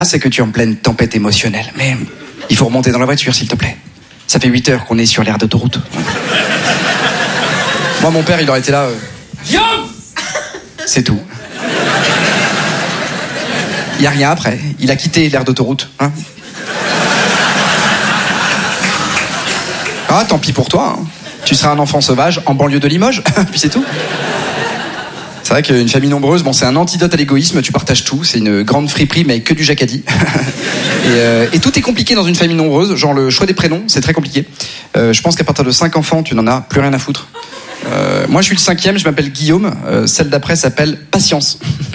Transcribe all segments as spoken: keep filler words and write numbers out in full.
C'est que tu es en pleine tempête émotionnelle. Mais il faut remonter dans la voiture, s'il te plaît. Ça fait huit heures qu'on est sur l'aire d'autoroute. Moi, mon père, il aurait été là... Euh... Guillaume ! C'est tout. Il n'y a rien après. Il a quitté l'aire d'autoroute. Hein. Ah, tant pis pour toi. Hein. Tu seras un enfant sauvage en banlieue de Limoges. Puis c'est tout. C'est vrai qu'une famille nombreuse, bon, c'est un antidote à l'égoïsme. Tu partages tout. C'est une grande friperie, mais avec que du jacadi. et, euh, et tout est compliqué dans une famille nombreuse. Genre le choix des prénoms, c'est très compliqué. Euh, je pense qu'à partir de cinq enfants, tu n'en as plus rien à foutre. Euh, moi, je suis le cinquième. Je m'appelle Guillaume. Euh, celle d'après s'appelle Patience.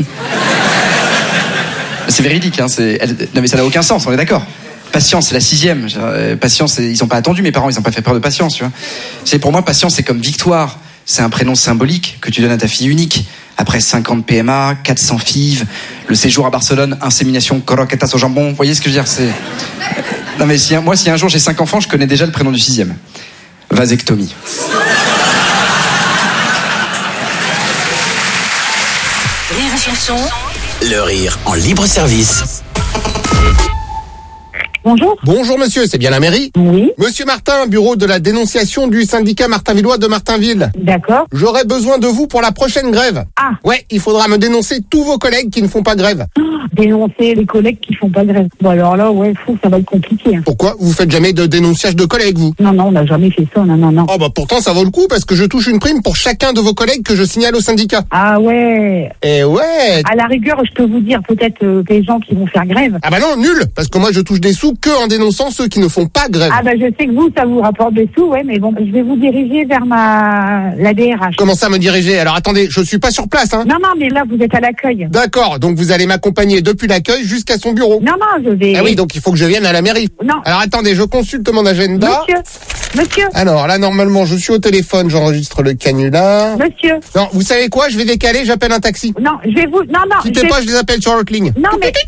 C'est véridique. Hein, c'est... Elle... Non, mais ça n'a aucun sens. On est d'accord. Patience, c'est la sixième. Patience, ils n'ont pas attendu, mes parents, ils n'ont pas fait peur de Patience, tu vois. C'est, pour moi, Patience, c'est comme Victoire. C'est un prénom symbolique que tu donnes à ta fille unique. Après cinquante P M A, quatre cents F I V, le séjour à Barcelone, insémination, croquetas au jambon. Vous voyez ce que je veux dire, c'est... Non mais si, moi, si un jour j'ai cinq enfants, je connais déjà le prénom du sixième. Vasectomie. Rire et chanson. Le rire en libre service. Bonjour. Bonjour monsieur, c'est bien la mairie ? Oui. Monsieur Martin, bureau de la dénonciation du syndicat Martinvillois de Martinville. D'accord. J'aurais besoin de vous pour la prochaine grève. Ah. Ouais, il faudra me dénoncer tous vos collègues qui ne font pas grève. Oh, dénoncer les collègues qui font pas grève. Bon alors là, ouais, fou, ça va être compliqué. Hein. Pourquoi ? Vous faites jamais de dénonciage de collègues, vous ? Non, non, on n'a jamais fait ça, non, non, non. Oh bah pourtant ça vaut le coup parce que je touche une prime pour chacun de vos collègues que je signale au syndicat. Ah ouais. Eh ouais. À la rigueur, je peux vous dire peut-être euh, les gens qui vont faire grève. Ah bah non, nul, parce que moi je touche des sous que en dénonçant ceux qui ne font pas grève. Ah bah je sais que vous, ça vous rapporte des sous, ouais, mais bon, je vais vous diriger vers ma la D R H. Comment ça me diriger ? Alors attendez, je suis pas sur place, hein. Non, non, mais là vous êtes à l'accueil. D'accord, donc vous allez m'accompagner depuis l'accueil jusqu'à son bureau. Non, non, je vais... Ah oui, donc il faut que je vienne à la mairie. Non. Alors attendez, je consulte mon agenda. Monsieur, monsieur, Alors là, normalement, je suis au téléphone, j'enregistre le canular. monsieur. Non, vous savez quoi ? Je vais décaler, j'appelle un taxi. Non, je vais vous... Non, non. Quittez je vais- pas, je les appelle sur l'autre ligne. Non, mais...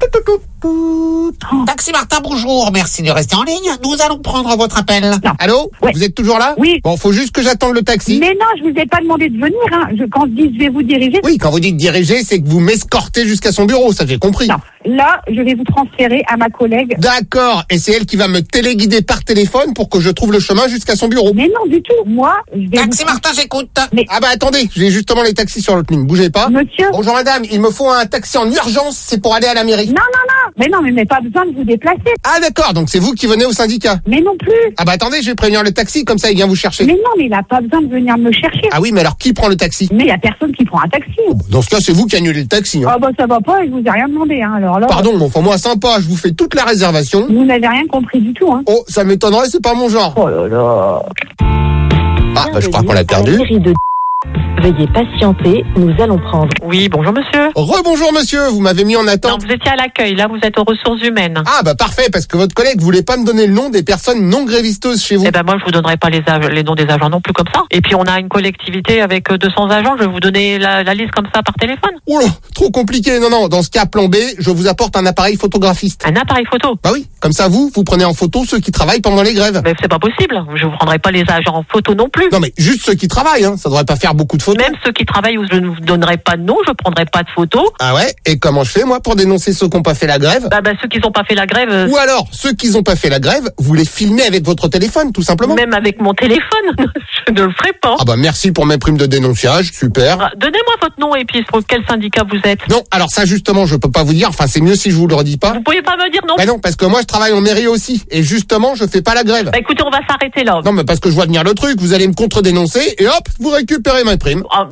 Taxi Martin, bonjour, merci de rester en ligne. Nous allons prendre votre appel. Non. Allô ? Ouais. Vous êtes toujours là ? Oui. Bon, faut juste que j'attende le taxi. Mais non, je vous ai pas demandé de venir, hein. Je, quand je dis je vais vous diriger... Oui, quand vous dites diriger, c'est que vous m'escortez jusqu'à son bureau, ça j'ai compris. Non. Là, je vais vous transférer à ma collègue. D'accord, et c'est elle qui va me téléguider par téléphone pour que je trouve le chemin jusqu'à son bureau. Mais non, du tout. Moi, je vais Taxi vous... Martin, j'écoute. Mais... Ah bah attendez, j'ai justement les taxis sur l'autre ligne, bougez pas. Monsieur... Bonjour madame, il me faut un taxi en urgence, c'est pour aller à la mairie. Non, non, non. Mais non, mais, mais pas besoin de vous déplacer. Ah d'accord, donc c'est vous qui venez au syndicat. Mais non plus. Ah bah attendez, je vais prévenir le taxi, comme ça il vient vous chercher. Mais non, mais il a pas besoin de venir me chercher. Ah oui, mais alors qui prend le taxi ? Mais il y a personne qui prend un taxi. Dans ce cas, c'est vous qui annulez le taxi. Hein. Ah bah ça va pas, je vous ai rien demandé, hein. Alors là... Pardon, mais enfin moi sympa, je vous fais toute la réservation. Vous n'avez rien compris du tout, hein. Oh, ça m'étonnerait, c'est pas mon genre. Oh là là. Ah bah je crois qu'on l'a perdu. Veuillez patienter, nous allons prendre. Oui, bonjour monsieur. Rebonjour monsieur, vous m'avez mis en Non, attente. vous étiez à l'accueil, là vous êtes aux ressources humaines. Ah bah parfait, parce que votre collègue voulait pas me donner le nom des personnes non grévisteuses chez vous. Eh ben moi je vous donnerai pas les, ag- les noms des agents non plus comme ça. Et puis on a une collectivité avec euh, deux cents agents, je vais vous donner la, la liste comme ça par téléphone. Oula, trop compliqué. Non, non, dans ce cas, plan B, je vous apporte un appareil photographiste. Un appareil photo. Bah oui, comme ça vous, vous prenez en photo ceux qui travaillent pendant les grèves. Mais c'est pas possible, je vous prendrai pas les agents en photo non plus. Non mais juste ceux qui travaillent, hein. Ça devrait pas faire beaucoup de photos. Même ceux qui travaillent où je ne vous donnerai pas de nom, je prendrai pas de photos. Ah ouais. Et comment je fais moi pour dénoncer ceux qui n'ont pas fait la grève? Bah, bah ceux qui n'ont pas fait la grève, euh, Ou alors ceux qui n'ont pas fait la grève, vous les filmez avec votre téléphone, tout simplement. même avec mon téléphone, je ne le ferai pas. Ah bah merci pour mes primes de dénonciage, super. Ah, Donnez-moi votre nom et puis pour quel syndicat vous êtes. Non, alors ça justement, je peux pas vous dire. Enfin, c'est mieux si je vous le redis pas. Vous pouvez pas me dire non. Bah non, parce que moi je travaille en mairie aussi, et justement je fais pas la grève. Bah écoutez, on va s'arrêter là. Non mais parce que je vois venir le truc, vous allez me contre-dénoncer et hop, vous récupérez ma prime. Ah,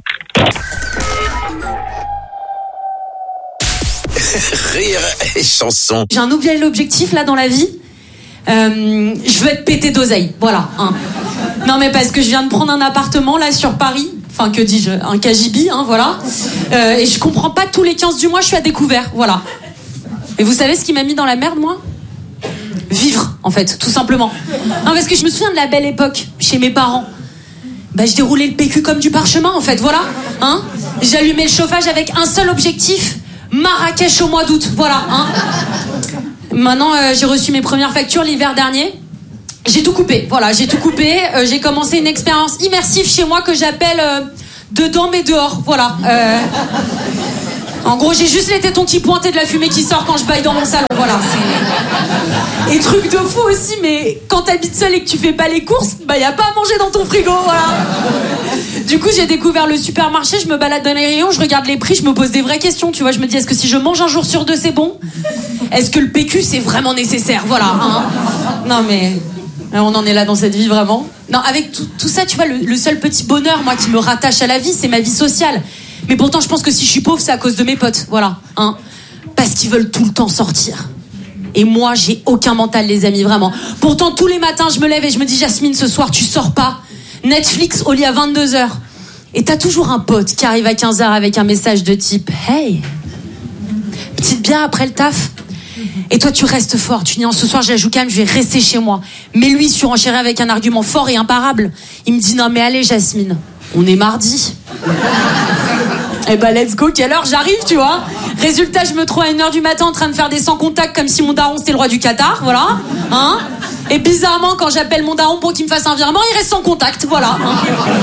Rire et chanson. J'ai un nouvel objectif là dans la vie. Euh, je veux être pété d'oseille, voilà. Hein. Non mais parce que je viens de prendre un appartement là sur Paris. Enfin que dis-je, un K J B, hein, voilà. Euh, et je comprends pas, tous les quinze du mois je suis à découvert, voilà. Et vous savez ce qui m'a mis dans la merde moi ? Vivre, en fait, tout simplement. Non parce que je me souviens de la belle époque chez mes parents. Bah je déroulais le P Q comme du parchemin en fait, voilà. Hein ? J'allumais le chauffage avec un seul objectif. Marrakech au mois d'août, voilà. Hein. Maintenant, euh, j'ai reçu mes premières factures l'hiver dernier. J'ai tout coupé, voilà, j'ai tout coupé. Euh, j'ai commencé une expérience immersive chez moi que j'appelle euh, dedans mais dehors, voilà. Euh, En gros, j'ai juste les tétons qui pointent et de la fumée qui sort quand je baille dans mon salon. Voilà, c'est... Et truc de fou aussi, mais quand t'habites seul et que tu fais pas les courses, bah y a pas à manger dans ton frigo, voilà. Du coup, j'ai découvert le supermarché, je me balade dans les rayons, je regarde les prix, je me pose des vraies questions, tu vois. Je me dis, est-ce que si je mange un jour sur deux, c'est bon ? Est-ce que le P Q, c'est vraiment nécessaire ? Voilà, hein. Non mais... on en est là dans cette vie, vraiment. Non, avec tout, tout ça, tu vois, le, le seul petit bonheur, moi, qui me rattache à la vie, c'est ma vie sociale. Mais pourtant, je pense que si je suis pauvre, c'est à cause de mes potes, voilà, hein. Parce qu'ils veulent tout le temps sortir. Et moi, j'ai aucun mental, les amis, vraiment. Pourtant, tous les matins, je me lève et je me dis, Jasmine, ce soir, tu sors pas. Netflix au lit à vingt-deux heures. Et t'as toujours un pote qui arrive à quinze heures avec un message de type, hey, petite bière après le taf. Et toi, tu restes fort. Tu dis, non, ce soir, je la joue calme, je vais rester chez moi. Mais lui, surenchérit avec un argument fort et imparable. Il me dit, non, mais allez, Jasmine, on est mardi. Eh ben, let's go, quelle heure j'arrive, tu vois. Résultat, je me trouve à une heure du matin en train de faire des sans contacts comme si mon daron c'était le roi du Qatar, voilà. Hein. Et bizarrement, quand j'appelle mon daron pour qu'il me fasse un virement, il reste sans contact, voilà. Hein.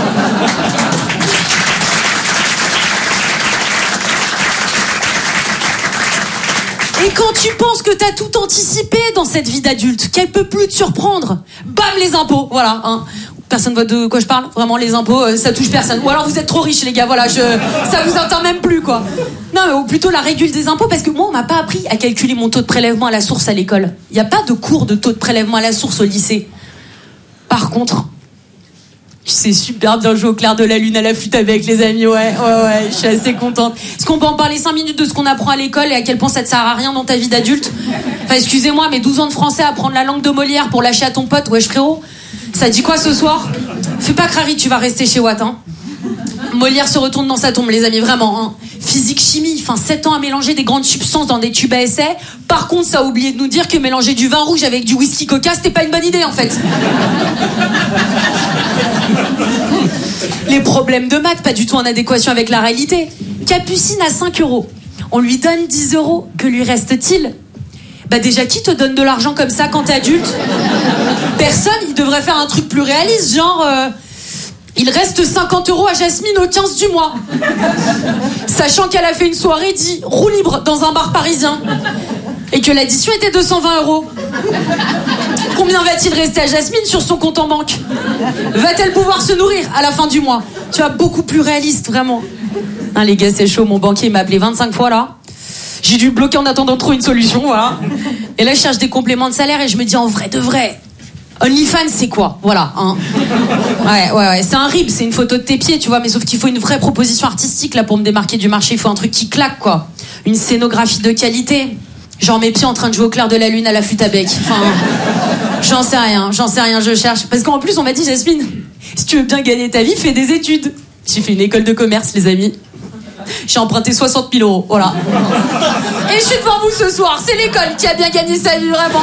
Et quand tu penses que t'as tout anticipé dans cette vie d'adulte, qu'elle peut plus te surprendre, bam, les impôts, voilà, hein. Personne voit de quoi je parle, vraiment, les impôts, euh, ça touche personne. Ou alors vous êtes trop riches, les gars, voilà, je, ça vous entend même plus, quoi. Non, mais ou plutôt la régule des impôts, parce que moi, on m'a pas appris à calculer mon taux de prélèvement à la source à l'école. Il y a pas de cours de taux de prélèvement à la source au lycée. Par contre, je sais super bien jouer au clair de la lune à la flûte avec les amis, ouais, ouais, ouais, je suis assez contente. Est-ce qu'on peut en parler cinq minutes de ce qu'on apprend à l'école et à quel point ça te sert à rien dans ta vie d'adulte ? Enfin, excusez-moi, mais douze ans de français à apprendre la langue de Molière pour lâcher à ton pote, wesh frérot, ça dit quoi ce soir ? Fais pas crari, tu vas rester chez Watt, hein. Molière se retourne dans sa tombe, les amis, vraiment, hein. Physique, chimie, enfin sept ans à mélanger des grandes substances dans des tubes à essai. Par contre, ça a oublié de nous dire que mélanger du vin rouge avec du whisky coca, c'était pas une bonne idée, en fait. Les problèmes de maths, pas du tout en adéquation avec la réalité. Capucine à cinq euros. On lui donne dix euros. Que lui reste-t-il ? Bah déjà, qui te donne de l'argent comme ça quand t'es adulte ? Personne. Il devrait faire un truc plus réaliste, genre... Euh, il reste cinquante euros à Jasmine au quinze du mois. Sachant qu'elle a fait une soirée dit roue libre dans un bar parisien. Et que l'addition était deux cent vingt euros. Combien va-t-il rester à Jasmine sur son compte en banque ? Va-t-elle pouvoir se nourrir à la fin du mois ? Tu vois, beaucoup plus réaliste, vraiment. Hein, les gars, c'est chaud. Mon banquier m'a appelé vingt-cinq fois, là. J'ai dû le bloquer en attendant de trouver une solution, voilà. Et là, je cherche des compléments de salaire et je me dis, en vrai de vrai, OnlyFans, c'est quoi ? Voilà, hein. Ouais, ouais, ouais. C'est un rib, c'est une photo de tes pieds, tu vois, mais sauf qu'il faut une vraie proposition artistique, là, pour me démarquer du marché. Il faut un truc qui claque, quoi. Une scénographie de qualité. Genre mes pieds en train de jouer au clair de la lune à la flûte à bec. Enfin, j'en sais rien, j'en sais rien, je cherche. Parce qu'en plus, on m'a dit, Jasmine, si tu veux bien gagner ta vie, fais des études. J'ai fait une école de commerce, les amis. J'ai emprunté soixante mille euros, voilà. Et je suis devant vous ce soir, c'est l'école qui a bien gagné sa vie, vraiment.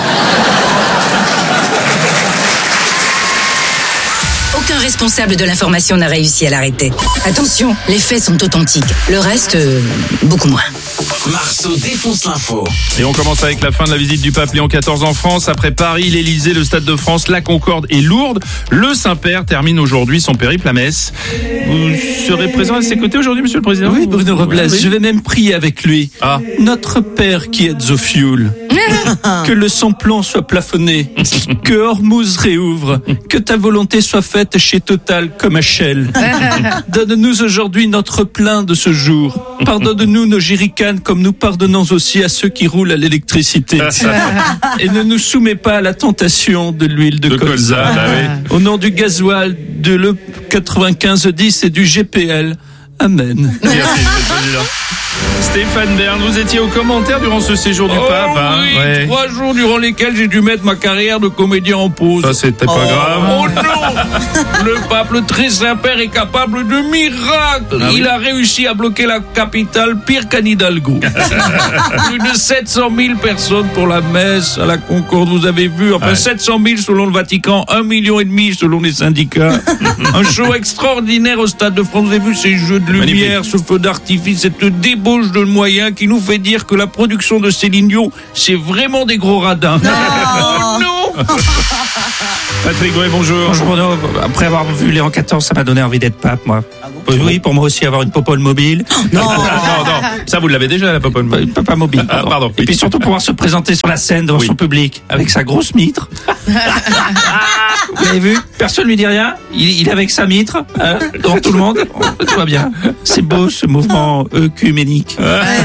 Aucun responsable de l'information n'a réussi à l'arrêter. Attention, les faits sont authentiques. Le reste, euh, beaucoup moins. Marceau défonce l'info. Et on commence avec la fin de la visite du pape Léon quatorze en France. Après Paris, l'Élysée, le Stade de France, la Concorde et Lourdes, le Saint-Père termine aujourd'hui son périple à Metz. Vous serez présent à ses côtés aujourd'hui, Monsieur le Président ? Oui, Bruno Robles, oui, oui. Je vais même prier avec lui. Ah. Notre Père qui êtes au fioul, que le samplon soit plafonné, que Hormuz réouvre, que ta volonté soit faite chez Total comme à Shell. Donne-nous aujourd'hui notre plein de ce jour. Pardonne-nous nos jerrycans comme nous pardonnons aussi à ceux qui roulent à l'électricité. Et ne nous soumets pas à la tentation de l'huile de, de colza. colza bah oui. Au nom du gasoil, de l'E quatre-vingt-quinze dix et du G P L. Amen. Merci, Monsieur le Président. Stéphane Bern, vous étiez au commentaire durant ce séjour du oh pape. Hein, oui, ouais. Trois jours durant lesquels j'ai dû mettre ma carrière de comédien en pause. Ça, c'était oh, pas grave. Oh non. Le pape, le très Saint-Père, est capable de miracles. Ah, Il oui. a réussi à bloquer la capitale pire qu'Anne Hidalgo. Plus de sept cent mille personnes pour la messe à la Concorde, vous avez vu. Enfin, ouais. sept cent mille selon le Vatican, un million et demi selon les syndicats. Un show extraordinaire au Stade de France. Vous avez vu ces jeux de lumière, magnifique. Ce feu d'artifice, cette débauche de moyens qui nous fait dire que la production de Céline Dion, c'est vraiment des gros radins. Non. Oh non! Patrick Gouet, bonjour. Bonjour Bruno. Après avoir vu Léon quatorze, ça m'a donné envie d'être pape, moi. Oui, pour moi aussi avoir une popole mobile. Non, non, non. Ça, vous l'avez déjà, la popole mobile. Papa mobile. Ah, pardon. Et puis surtout pouvoir se présenter sur la scène devant Oui. son public avec sa grosse mitre. Vous l'avez vu? Personne lui dit rien. Il, il est avec sa mitre hein, devant tout le monde. Tout va bien. C'est beau ce mouvement œcuménique.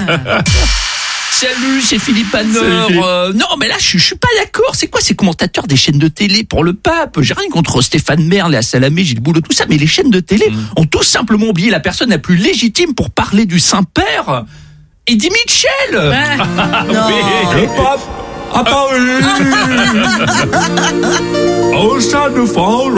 Salut, c'est Philippe Hanor. Salut, Philippe. Euh, non, mais là, je, je suis pas d'accord. C'est quoi ces commentateurs des chaînes de télé pour le pape? J'ai rien contre Stéphane Merle, Léa Salamé, Gilles Boulot, tout ça, mais les chaînes de télé mmh. ont tout simplement oublié la personne la plus légitime pour parler du Saint-Père, Eddie Mitchell. Ouais. Non. Oui. Le pape à Paris. Au stade de France.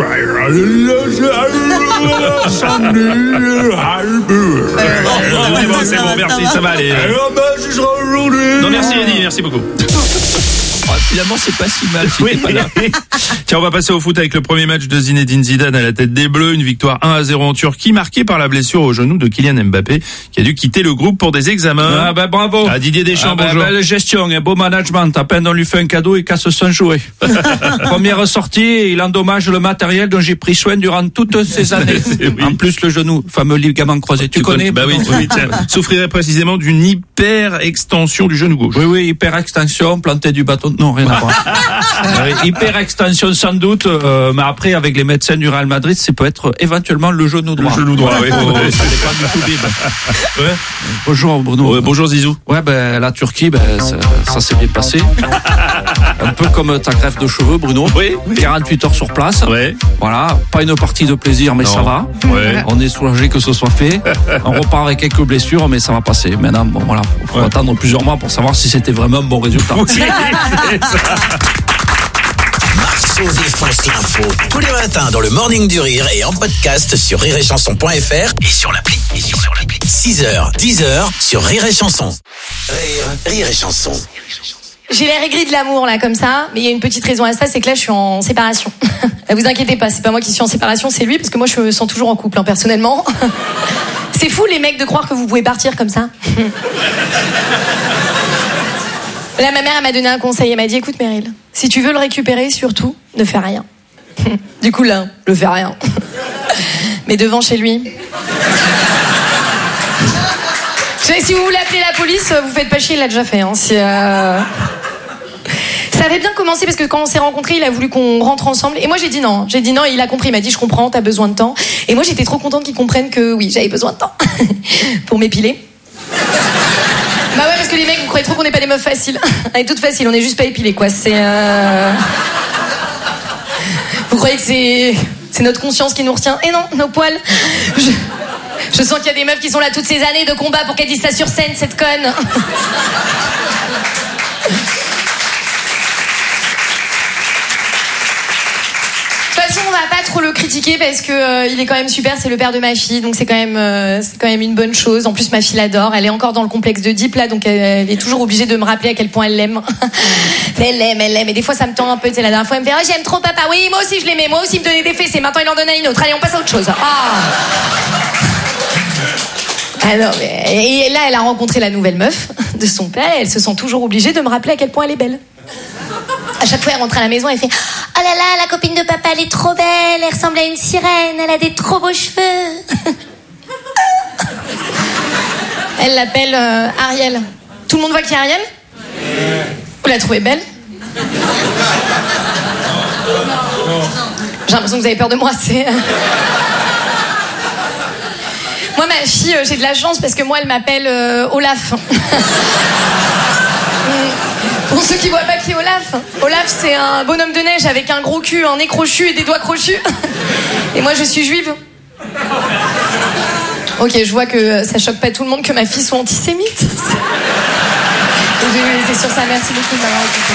C'est bon, merci, ça va aller. Non, merci Eddie, merci beaucoup. Oh, finalement, c'est pas si mal si Oui. t'es pas là. Tiens, on va passer au foot avec le premier match de Zinedine Zidane à la tête des Bleus. Une victoire un à zéro en Turquie, marquée par la blessure au genou de Kylian Mbappé, qui a dû quitter le groupe pour des examens. Ah ben bravo. À Didier Deschamps, ah ben, bonjour. Belle gestion, un beau management. À peine on lui fait un cadeau, il casse son jouet. Première sortie, il endommage le matériel dont j'ai pris soin durant toutes ces années. Oui. En plus, le genou, fameux ligament croisé. Tu, Tu connais? Bah oui, oui, tiens. Souffrirait précisément d'une hyper-extension du genou gauche. Oui, oui, hyper extension, planter du bâton. Non, rien à voir. Oui, hyper extension sans doute, euh, mais après avec les médecins du Real Madrid, ça peut être éventuellement le genou droit. Le genou droit, oui. Oh, ça dépend du tout bib. Ouais. Bonjour Bruno. Ouais, bonjour Zizou. Ouais, ben la Turquie, ben ça, ça s'est bien passé. Un peu comme ta greffe de cheveux, Bruno. Oui. quarante-huit heures sur place. Ouais. Voilà, pas une partie de plaisir, mais Non. ça va. Ouais. On est soulagé que ce soit fait. On repart avec quelques blessures, mais ça va passer. Maintenant, bon voilà, faut Ouais. attendre plusieurs mois pour savoir si c'était vraiment un bon résultat. Oui, c'est ça. Marceau défonce l'info tous les matins dans le Morning du Rire et en podcast sur rire et chanson point f r et sur l'appli. Et sur l'appli. six heures, dix heures sur Rire et Chanson. Rire, Rire et Chanson. J'ai l'air aigri de l'amour là comme ça, mais il y a une petite raison à ça, c'est que là je suis en séparation. Vous inquiétez pas, c'est pas moi qui suis en séparation, c'est lui, parce que moi je me sens toujours en couple, hein, personnellement. C'est fou les mecs de croire que vous pouvez partir comme ça. Là ma mère elle m'a donné un conseil, elle m'a dit écoute Meryl, si tu veux le récupérer surtout, ne fais rien. Du coup là, je fais rien. Mais devant chez lui. Si vous voulez appeler la police, vous faites pas chier, il l'a déjà fait. Hein. Si, euh... Ça avait bien commencé parce que quand on s'est rencontrés, il a voulu qu'on rentre ensemble. Et moi j'ai dit non. J'ai dit non et il a compris. Il m'a dit je comprends, t'as besoin de temps. Et moi j'étais trop contente qu'il comprenne que oui, j'avais besoin de temps pour m'épiler. Bah ouais, parce que les mecs, vous croyez trop qu'on n'est pas des meufs faciles. On est toutes faciles, on est juste pas épilées quoi. C'est. Euh... Vous croyez que c'est. C'est notre conscience qui nous retient. Et non, nos poils. Je... Je sens qu'il y a des meufs qui sont là toutes ces années de combat pour qu'elles disent ça sur scène, cette conne. De toute façon, on va pas trop le critiquer parce que euh, il est quand même super, c'est le père de ma fille, donc c'est quand même euh, c'est quand même une bonne chose. En plus, ma fille l'adore, elle est encore dans le complexe de Deep là, donc elle, elle est toujours obligée de me rappeler à quel point elle l'aime. Elle l'aime, elle l'aime, et des fois ça me tend un peu. Tu sais, la dernière fois, elle me fait oh, j'aime trop papa. Oui, moi aussi je l'aimais, moi aussi il me donnait des fessées. Maintenant il en donne à une autre. Allez, on passe à autre chose. Ah. Ah non, mais... Et là, elle a rencontré la nouvelle meuf de son père et elle se sent toujours obligée de me rappeler à quel point elle est belle. À chaque fois, elle rentre à la maison, elle fait oh là là, la copine de papa, elle est trop belle, elle ressemble à une sirène, elle a des trop beaux cheveux. Elle l'appelle euh, Ariel. Tout le monde voit qui est Ariel ? Vous la trouvez belle ? J'ai l'impression que vous avez peur de moi, c'est... Moi, ma fille, euh, j'ai de la chance parce que moi, elle m'appelle euh, Olaf. Pour ceux qui voient pas qui est Olaf, Olaf, c'est un bonhomme de neige avec un gros cul, un nez crochu et des doigts crochus. Et moi, je suis juive. Ok, je vois que ça choque pas tout le monde que ma fille soit antisémite. Je vais lui laisser sur ça. Merci beaucoup de m'avoir écouté.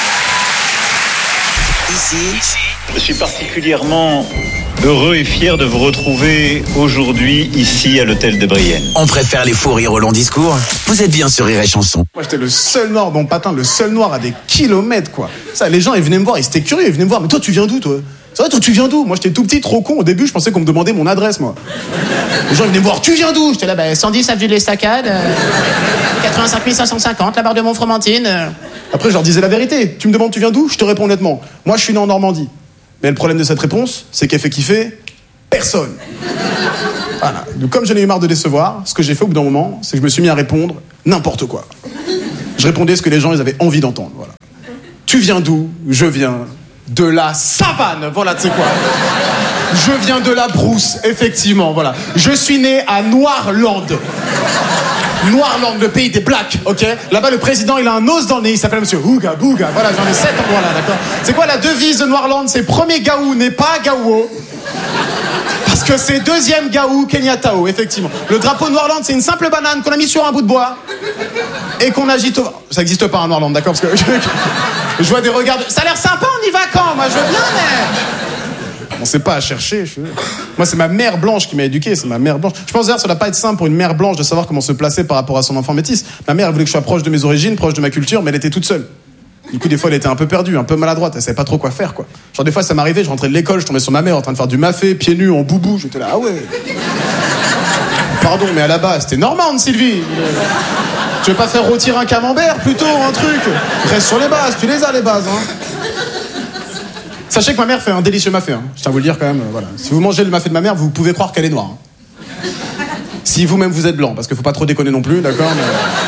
Ici, je suis particulièrement heureux et fier de vous retrouver aujourd'hui ici à l'hôtel de Brienne. On préfère les faux rires au long discours. Vous êtes bien sur Rire et Chanson. Moi j'étais le seul noir, bon patin, le seul noir à des kilomètres quoi. Ça, les gens ils venaient me voir, ils étaient curieux, ils venaient me voir. Mais toi tu viens d'où toi ? C'est vrai, toi tu viens d'où ? Moi j'étais tout petit, trop con. Au début je pensais qu'on me demandait mon adresse moi. Les gens ils venaient me voir, tu viens d'où ? J'étais là, bah cent dix avenue de l'Estacade, euh, quatre-vingt-cinq mille cinq cent cinquante, la barre de Montfromentine. Euh, Après, je leur disais la vérité. Tu me demandes tu viens d'où? Je te réponds honnêtement. Moi, je suis né en Normandie. Mais le problème de cette réponse, c'est qu'elle fait kiffer personne. Voilà. Donc, comme j'en ai eu marre de décevoir, ce que j'ai fait au bout d'un moment, c'est que je me suis mis à répondre n'importe quoi. Je répondais ce que les gens ils avaient envie d'entendre. Voilà. Tu viens d'où? Je viens de la savane. Voilà, tu sais quoi. Je viens de la brousse, effectivement, voilà. Je suis né à Noirland. Noirland, le pays des blacks, ok? Là-bas, le président, il a un os dans le nez, il s'appelle monsieur Ouga Bouga. Voilà, j'en ai sept endroits là, d'accord? C'est quoi la devise de Noirland? C'est premier Gaou n'est pas Gaouo. Parce que c'est deuxième Gaou Kenyattao, effectivement. Le drapeau de Noirland, c'est une simple banane qu'on a mis sur un bout de bois et qu'on agite au... Ça n'existe pas, un Noirland, d'accord? Parce que je vois des regards de... Ça a l'air sympa, on y va quand? Moi, je veux bien, mais... On sait pas à chercher. Je... Moi, c'est ma mère blanche qui m'a éduqué. C'est ma mère blanche. Je pense d'ailleurs que ça doit pas être simple pour une mère blanche de savoir comment se placer par rapport à son enfant métis. Ma mère, elle voulait que je sois proche de mes origines, proche de ma culture, mais elle était toute seule. Du coup, des fois, elle était un peu perdue, un peu maladroite. Elle savait pas trop quoi faire, quoi. Genre, des fois, ça m'arrivait, je rentrais de l'école, je tombais sur ma mère en train de faire du mafé, pieds nus, en boubou. J'étais là, ah ouais. Pardon, mais à la base, c'était normande, Sylvie. Tu veux pas faire rôtir un camembert, plutôt, un truc? Reste sur les bases, tu les as, les bases, hein. Sachez que ma mère fait un délicieux mafé, hein. Je tiens à vous le dire quand même, euh, voilà. Si vous mangez le mafé de ma mère, vous pouvez croire qu'elle est noire. Hein. Si vous-même vous êtes blanc, parce qu'il faut pas trop déconner non plus, d'accord, mais...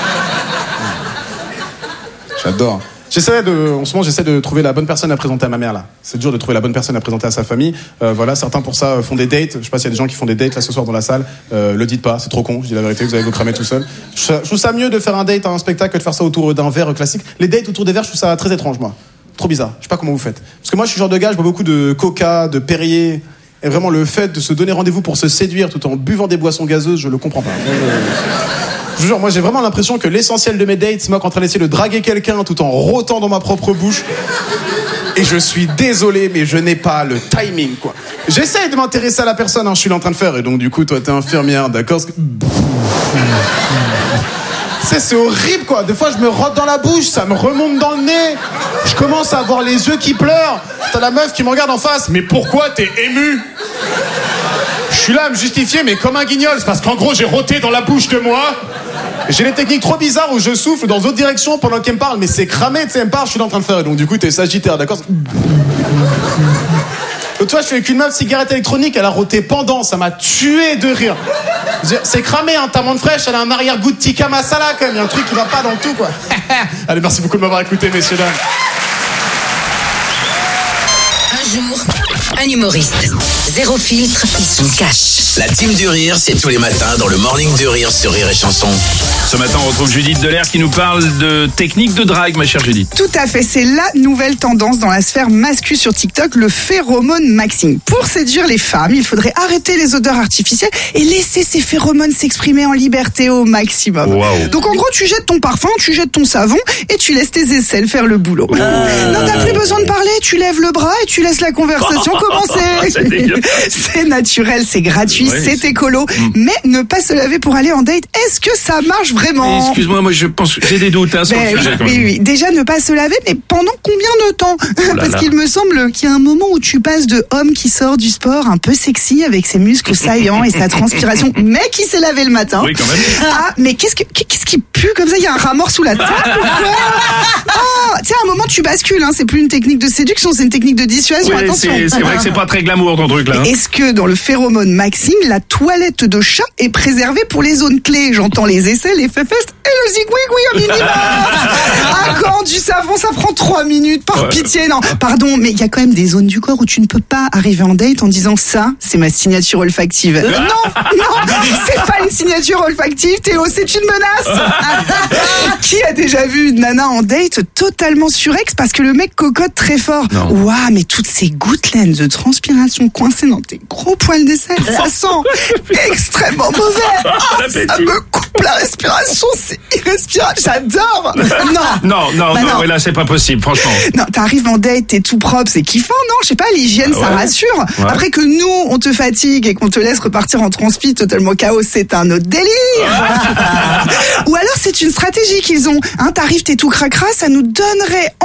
J'adore. J'essaie de, en ce moment, j'essaie de trouver la bonne personne à présenter à ma mère, là. C'est dur de trouver la bonne personne à présenter à sa famille. Euh, voilà, certains pour ça font des dates. Je sais pas s'il y a des gens qui font des dates là ce soir dans la salle. Euh, le dites pas, c'est trop con. Je dis la vérité, vous allez vous cramer tout seul. Je, je trouve ça mieux de faire un date à un spectacle que de faire ça autour d'un verre classique. Les dates autour des verres, je trouve ça très étrange, moi. Trop bizarre. Je sais pas comment vous faites. Parce que moi, je suis le genre de gars, je bois beaucoup de Coca, de Perrier. Et vraiment, le fait de se donner rendez-vous pour se séduire tout en buvant des boissons gazeuses, je le comprends pas. Je vous jure, moi, j'ai vraiment l'impression que l'essentiel de mes dates, c'est moi qui est en train d'essayer de draguer quelqu'un tout en rôtant dans ma propre bouche. Et je suis désolé, mais je n'ai pas le timing, quoi. J'essaye de m'intéresser à la personne, hein, je suis là en train de faire. Et donc, du coup, toi, t'es infirmière, d'accord? C'est, c'est horrible, quoi. Des fois, je me rote dans la bouche, ça me remonte dans le nez. Je commence à avoir les yeux qui pleurent. T'as la meuf qui me regarde en face. Mais pourquoi t'es ému? Je suis là à me justifier, mais comme un guignol. C'est parce qu'en gros, j'ai roté dans la bouche de moi. J'ai des techniques trop bizarres où je souffle dans d'autres directions pendant qu'elle me parle. Mais c'est cramé, tu sais, elle me parle, je suis là en train de faire. Et donc, du coup, t'es sagittaire, d'accord? Donc, toi, je suis avec une meuf cigarette électronique, elle a roté pendant, ça m'a tué de rire. C'est cramé, hein, ta menthe fraîche, elle a un arrière-goût de tikka masala quand même, il y a un truc qui va pas dans le tout, quoi. Allez, merci beaucoup de m'avoir écouté, messieurs, dames. Un jour, un humoriste. Zéro filtre, il se cache. La team du rire, c'est tous les matins dans le Morning du Rire sur Rire et Chanson. Ce matin, on retrouve Judith Delair qui nous parle de technique de drague, ma chère Judith. Tout à fait, c'est la nouvelle tendance dans la sphère mascu sur TikTok, le phéromone maxing. Pour séduire les femmes, il faudrait arrêter les odeurs artificielles et laisser ces phéromones s'exprimer en liberté au maximum. Wow. Donc en gros, tu jettes ton parfum, tu jettes ton savon et tu laisses tes aisselles faire le boulot. Oh. Non, t'as plus besoin de parler, tu lèves le bras et tu laisses la conversation commencer. C'est, c'est naturel, c'est gratuit, oui, c'est écolo, mmh. mais ne pas se laver pour aller en date, est-ce que ça marche vraiment? Mais excuse-moi, moi je pense que j'ai des doutes hein, sur ben, le sujet. Oui, oui, déjà ne pas se laver, mais pendant combien de temps? oh Parce là. qu'il me semble qu'il y a un moment où tu passes de homme qui sort du sport un peu sexy avec ses muscles saillants et sa transpiration, mais qui s'est lavé le matin. Oui, quand même. Ah, mais qu'est-ce que qu'est-ce qui pue comme ça? Il y a un rat mort sous la table ou quoi? Ah, tu sais, à un moment tu bascules, hein, c'est plus une technique de séduction, c'est une technique de dissuasion. Oui, attention. C'est, c'est vrai que c'est pas très glamour ton truc là. Hein. Est-ce que dans le phéromone maxing, la toilette de chat est préservée pour les zones clés? J'entends les aisselles, les fesses et le zigouigoui au minimum. Ah, quand du savon, ça prend trois minutes, par ouais. pitié, non. Pardon, mais il y a quand même des zones du corps où tu ne peux pas arriver en date en disant ça, c'est ma signature olfactive. Euh, non, non, c'est pas une signature olfactive, Théo, c'est une menace. Qui a déjà vu une nana en date totalement surex parce que le mec cocotte très fort? Ouah, mais toutes ces gouttelettes de transpiration coincées dans tes gros poils d'aisselle, ça sent extrêmement mauvais. Oh, ça me coupe la respiration, c'est irrespirable, j'adore. Non, non, non, bah non, non. Mais là c'est pas possible, franchement. Non, t'arrives en date, t'es tout propre, c'est kiffant, non? Je sais pas, l'hygiène, ah ouais. ça rassure. Ouais. Après que nous, on te fatigue et qu'on te laisse repartir en transpi totalement chaos, c'est un autre délire. Ou alors c'est une stratégie qu'ils ont. Hein, t'arrives, t'es tout cracra, ça nous donnerait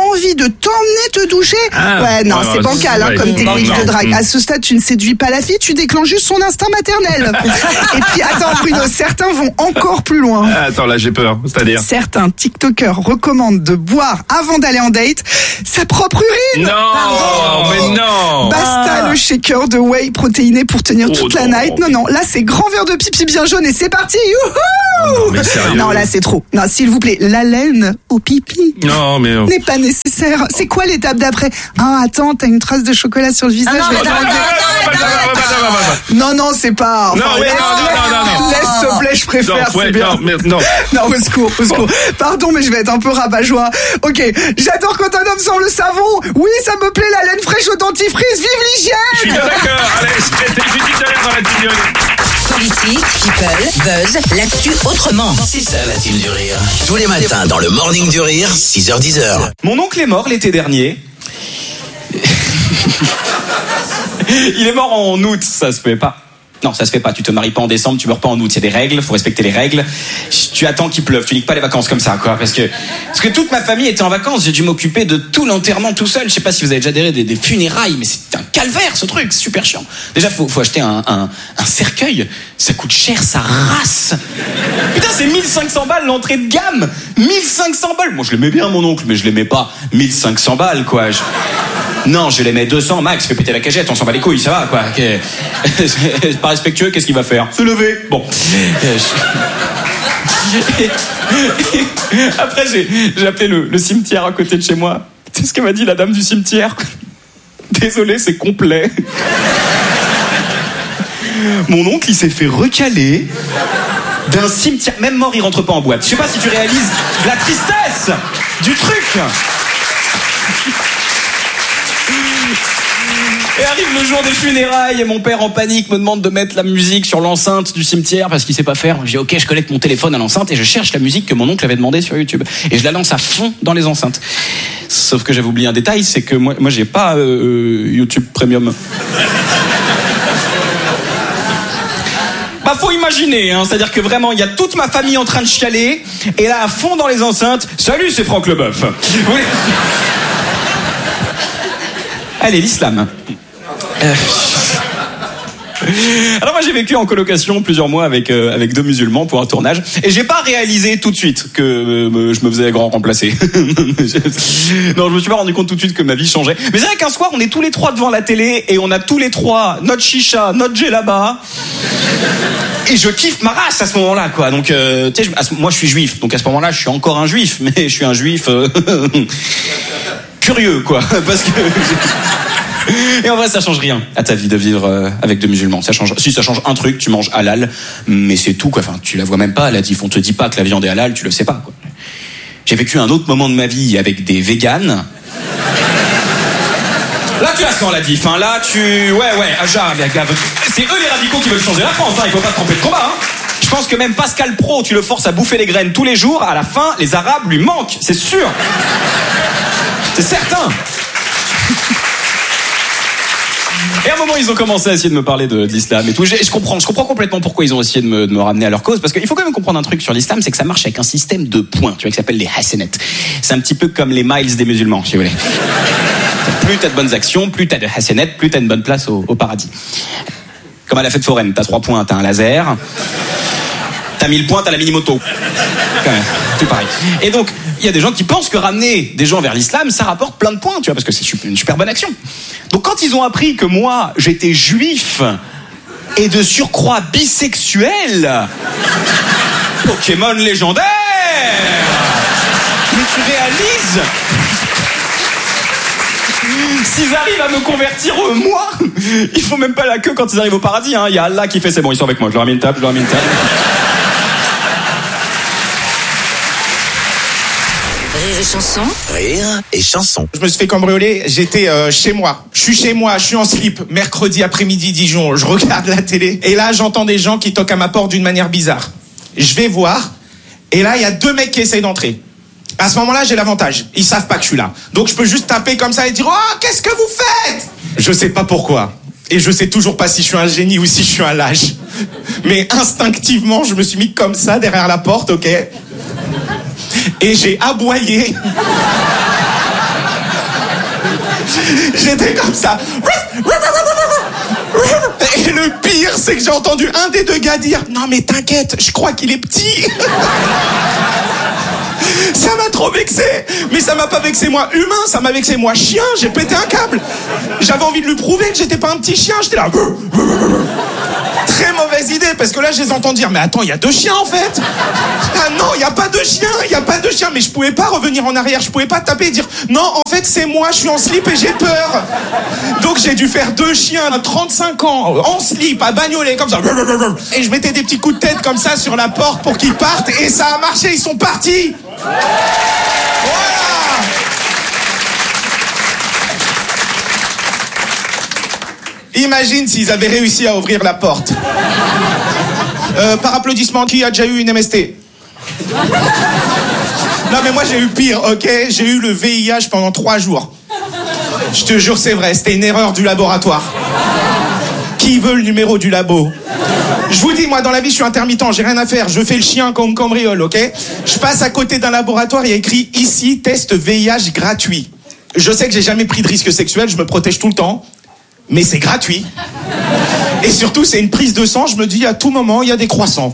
envie de t'emmener te doucher. Ah, ouais, non, ouais, c'est ouais, bancal hein, ouais, comme non, technique non, de drague. non. À ce stade, tu ne séduis pas la fille, tu déclenches juste son instinct maternel. Et puis, attends, Bruno, certains vont encore plus loin. Ah, attends, là j'ai peur. C'est-à-dire Certains TikTokers recommandent de boire avant d'aller en date sa propre urine. Non, Pardon. mais non. Basta Ah. le shaker de whey protéiné pour tenir Oh toute la non. night. Non, non, là c'est grand verre de pipi bien jaune et c'est parti. Youhou. non, mais sérieux. Non, là c'est trop. Non, s'il vous plaît, la laine au pipi Non, mais. n'est pas nécessaire. C'est quoi l'étape d'après? Ah, attends, t'as une trace de chocolat sur le visage. Ah non, je vais mais t'enlever. attends, Non, non, c'est pas. Non, oui, laisse, non, non, non, non. laisse, s'il te plaît, je préfère. Non, ouais, c'est bien. non, mais non. Non, au secours, au secours. Pardon, mais je vais être un peu rabat-joie. Ok, j'adore quand un homme sent le savon. Oui, ça me plaît, la laine fraîche au dentifrice. Vive l'hygiène! Je suis bien d'accord. Allez, c'était juste tout à l'heure dans la vidéo. Politique, people, buzz, l'actu autrement. C'est ça la team du rire. Tous les matins dans le Morning du Rire, six heures dix heures. Mon oncle est mort l'été dernier. Il est mort en août, ça se fait pas. Non, ça se fait pas. Tu te maries pas en décembre, tu meurs pas en août. Il y a des règles, faut respecter les règles. Tu attends qu'il pleuve, tu niques pas les vacances comme ça, quoi. Parce que, parce que toute ma famille était en vacances. J'ai dû m'occuper de tout l'enterrement tout seul. Je sais pas si vous avez déjà adhéré des, des funérailles, mais c'est un calvaire, ce truc. C'est super chiant. Déjà, faut, faut acheter un, un, un cercueil. Ça coûte cher, ça rase. Putain, c'est mille cinq cents balles l'entrée de gamme. mille cinq cents balles. Moi, je l'aimais bien, mon oncle, mais je l'aimais pas. mille cinq cents balles, quoi. Je... Non, je l'aimais deux cents max. Fais péter la cagette, on s'en bat les couilles, ça va, quoi. C'est pas respectueux, qu'est-ce qu'il va faire? Se lever. Bon. Après, j'ai, j'ai appelé le, le cimetière à côté de chez moi. Tu sais ce qu'elle m'a dit, la dame du cimetière? Désolé, c'est complet. Mon oncle, il s'est fait recaler d'un cimetière. Même mort, il rentre pas en boîte. Je sais pas si tu réalises la tristesse du truc. Et arrive le jour des funérailles et mon père en panique me demande de mettre la musique sur l'enceinte du cimetière parce qu'il sait pas faire. Je dis ok, je connecte mon téléphone à l'enceinte et je cherche la musique que mon oncle avait demandé sur YouTube. Et je la lance à fond dans les enceintes. Sauf que j'avais oublié un détail, c'est que moi, moi j'ai pas euh, YouTube Premium. Bah faut imaginer, hein, c'est-à-dire que vraiment il y a toute ma famille en train de chialer et là à fond dans les enceintes, salut c'est Franck Leboeuf. Oui. Allez, l'islam. Euh... Alors moi j'ai vécu en colocation plusieurs mois avec euh, avec deux musulmans pour un tournage et j'ai pas réalisé tout de suite que euh, je me faisais grand remplacer. Non, je me suis pas rendu compte tout de suite que ma vie changeait. Mais c'est vrai qu'un soir on est tous les trois devant la télé et on a tous les trois notre chicha, notre djellaba. Et je kiffe ma race à ce moment-là, quoi. Donc, euh, tu sais, moi je suis juif, donc à ce moment-là je suis encore un juif, mais je suis un juif euh, curieux, quoi, parce que. Et en vrai, ça change rien à ta vie de vivre euh, avec deux musulmans. Ça change. Si ça change un truc, tu manges halal, mais c'est tout, quoi. Enfin, tu la vois même pas. La diff, on te dit pas que la viande est halal, tu le sais pas, quoi. J'ai vécu un autre moment de ma vie avec des véganes. Là, tu la sens la diff. Hein. Là, tu, ouais, ouais, Aja, c'est eux les radicaux qui veulent changer la France. Hein. Il faut pas se tromper de combat. Hein. Je pense que même Pascal Pro, tu le forces à bouffer les graines tous les jours. À la fin, les Arabes lui manquent, c'est sûr. C'est certain. Et à un moment, ils ont commencé à essayer de me parler de, de l'islam et tout. Je, je comprends, je comprends complètement pourquoi ils ont essayé de me, de me ramener à leur cause. Parce qu'il faut quand même comprendre un truc sur l'islam, c'est que ça marche avec un système de points, tu vois, qui s'appelle les hasanat. C'est un petit peu comme les miles des musulmans, si vous voulez. Plus t'as de bonnes actions, plus t'as de hasanat, plus t'as une bonne place au, au paradis. Comme à la fête foraine, t'as trois points, t'as un laser. T'as mille points, t'as la mini-moto. Quand même, tout pareil. Et donc, il y a des gens qui pensent que ramener des gens vers l'islam, ça rapporte plein de points, tu vois, parce que c'est une super bonne action. Donc quand ils ont appris que moi, j'étais juif et de surcroît bisexuel, Pokémon légendaire, mais tu réalises, s'ils arrivent à me convertir euh, moi, il faut même pas la queue quand ils arrivent au paradis, hein. Il y a Allah qui fait c'est bon, ils sont avec moi, je leur ai mis une table, je leur ai mis une table. Rire et chanson. Rire et chanson. Je me suis fait cambrioler, j'étais euh, chez moi. Je suis chez moi, je suis en slip, mercredi après-midi Dijon, je regarde la télé. Et là, j'entends des gens qui toquent à ma porte d'une manière bizarre. Je vais voir, et là, il y a deux mecs qui essayent d'entrer. À ce moment-là, j'ai l'avantage. Ils savent pas que je suis là. Donc je peux juste taper comme ça et dire « Oh, qu'est-ce que vous faites ?» Je sais pas pourquoi. Et je sais toujours pas si je suis un génie ou si je suis un lâche. Mais instinctivement, je me suis mis comme ça derrière la porte, ok ? Et j'ai aboyé. J'étais comme ça. Et le pire, c'est que j'ai entendu un des deux gars dire « Non mais t'inquiète, je crois qu'il est petit !» Ça m'a trop vexé. Mais ça m'a pas vexé moi humain, ça m'a vexé moi chien. J'ai pété un câble. J'avais envie de lui prouver que j'étais pas un petit chien. J'étais là. Très mauvaise idée, parce que là je les entends dire mais attends, il y a deux chiens en fait. Ah non, il y a pas de chien, il y a pas de chien. Mais je pouvais pas revenir en arrière, je pouvais pas taper et dire non, en fait c'est moi, je suis en slip et j'ai peur. Donc j'ai dû faire deux chiens à trente-cinq ans en slip, à bagnoler comme ça. Et je mettais des petits coups de tête comme ça sur la porte pour qu'ils partent, et ça a marché, ils sont partis. Voilà. Imagine s'ils avaient réussi à ouvrir la porte. Euh, par applaudissement, qui a déjà eu une M S T? Non mais moi j'ai eu pire, ok? J'ai eu le V I H pendant trois jours. Je te jure c'est vrai, c'était une erreur du laboratoire. Qui veut le numéro du labo? Je vous dis, moi dans la vie je suis intermittent, j'ai rien à faire, je fais le chien comme cambriole, ok? Je passe à côté d'un laboratoire, il y a écrit ici test V I H gratuit. Je sais que j'ai jamais pris de risque sexuel, je me protège tout le temps. Mais c'est gratuit. Et surtout, c'est une prise de sang. Je me dis, à tout moment, il y a des croissants.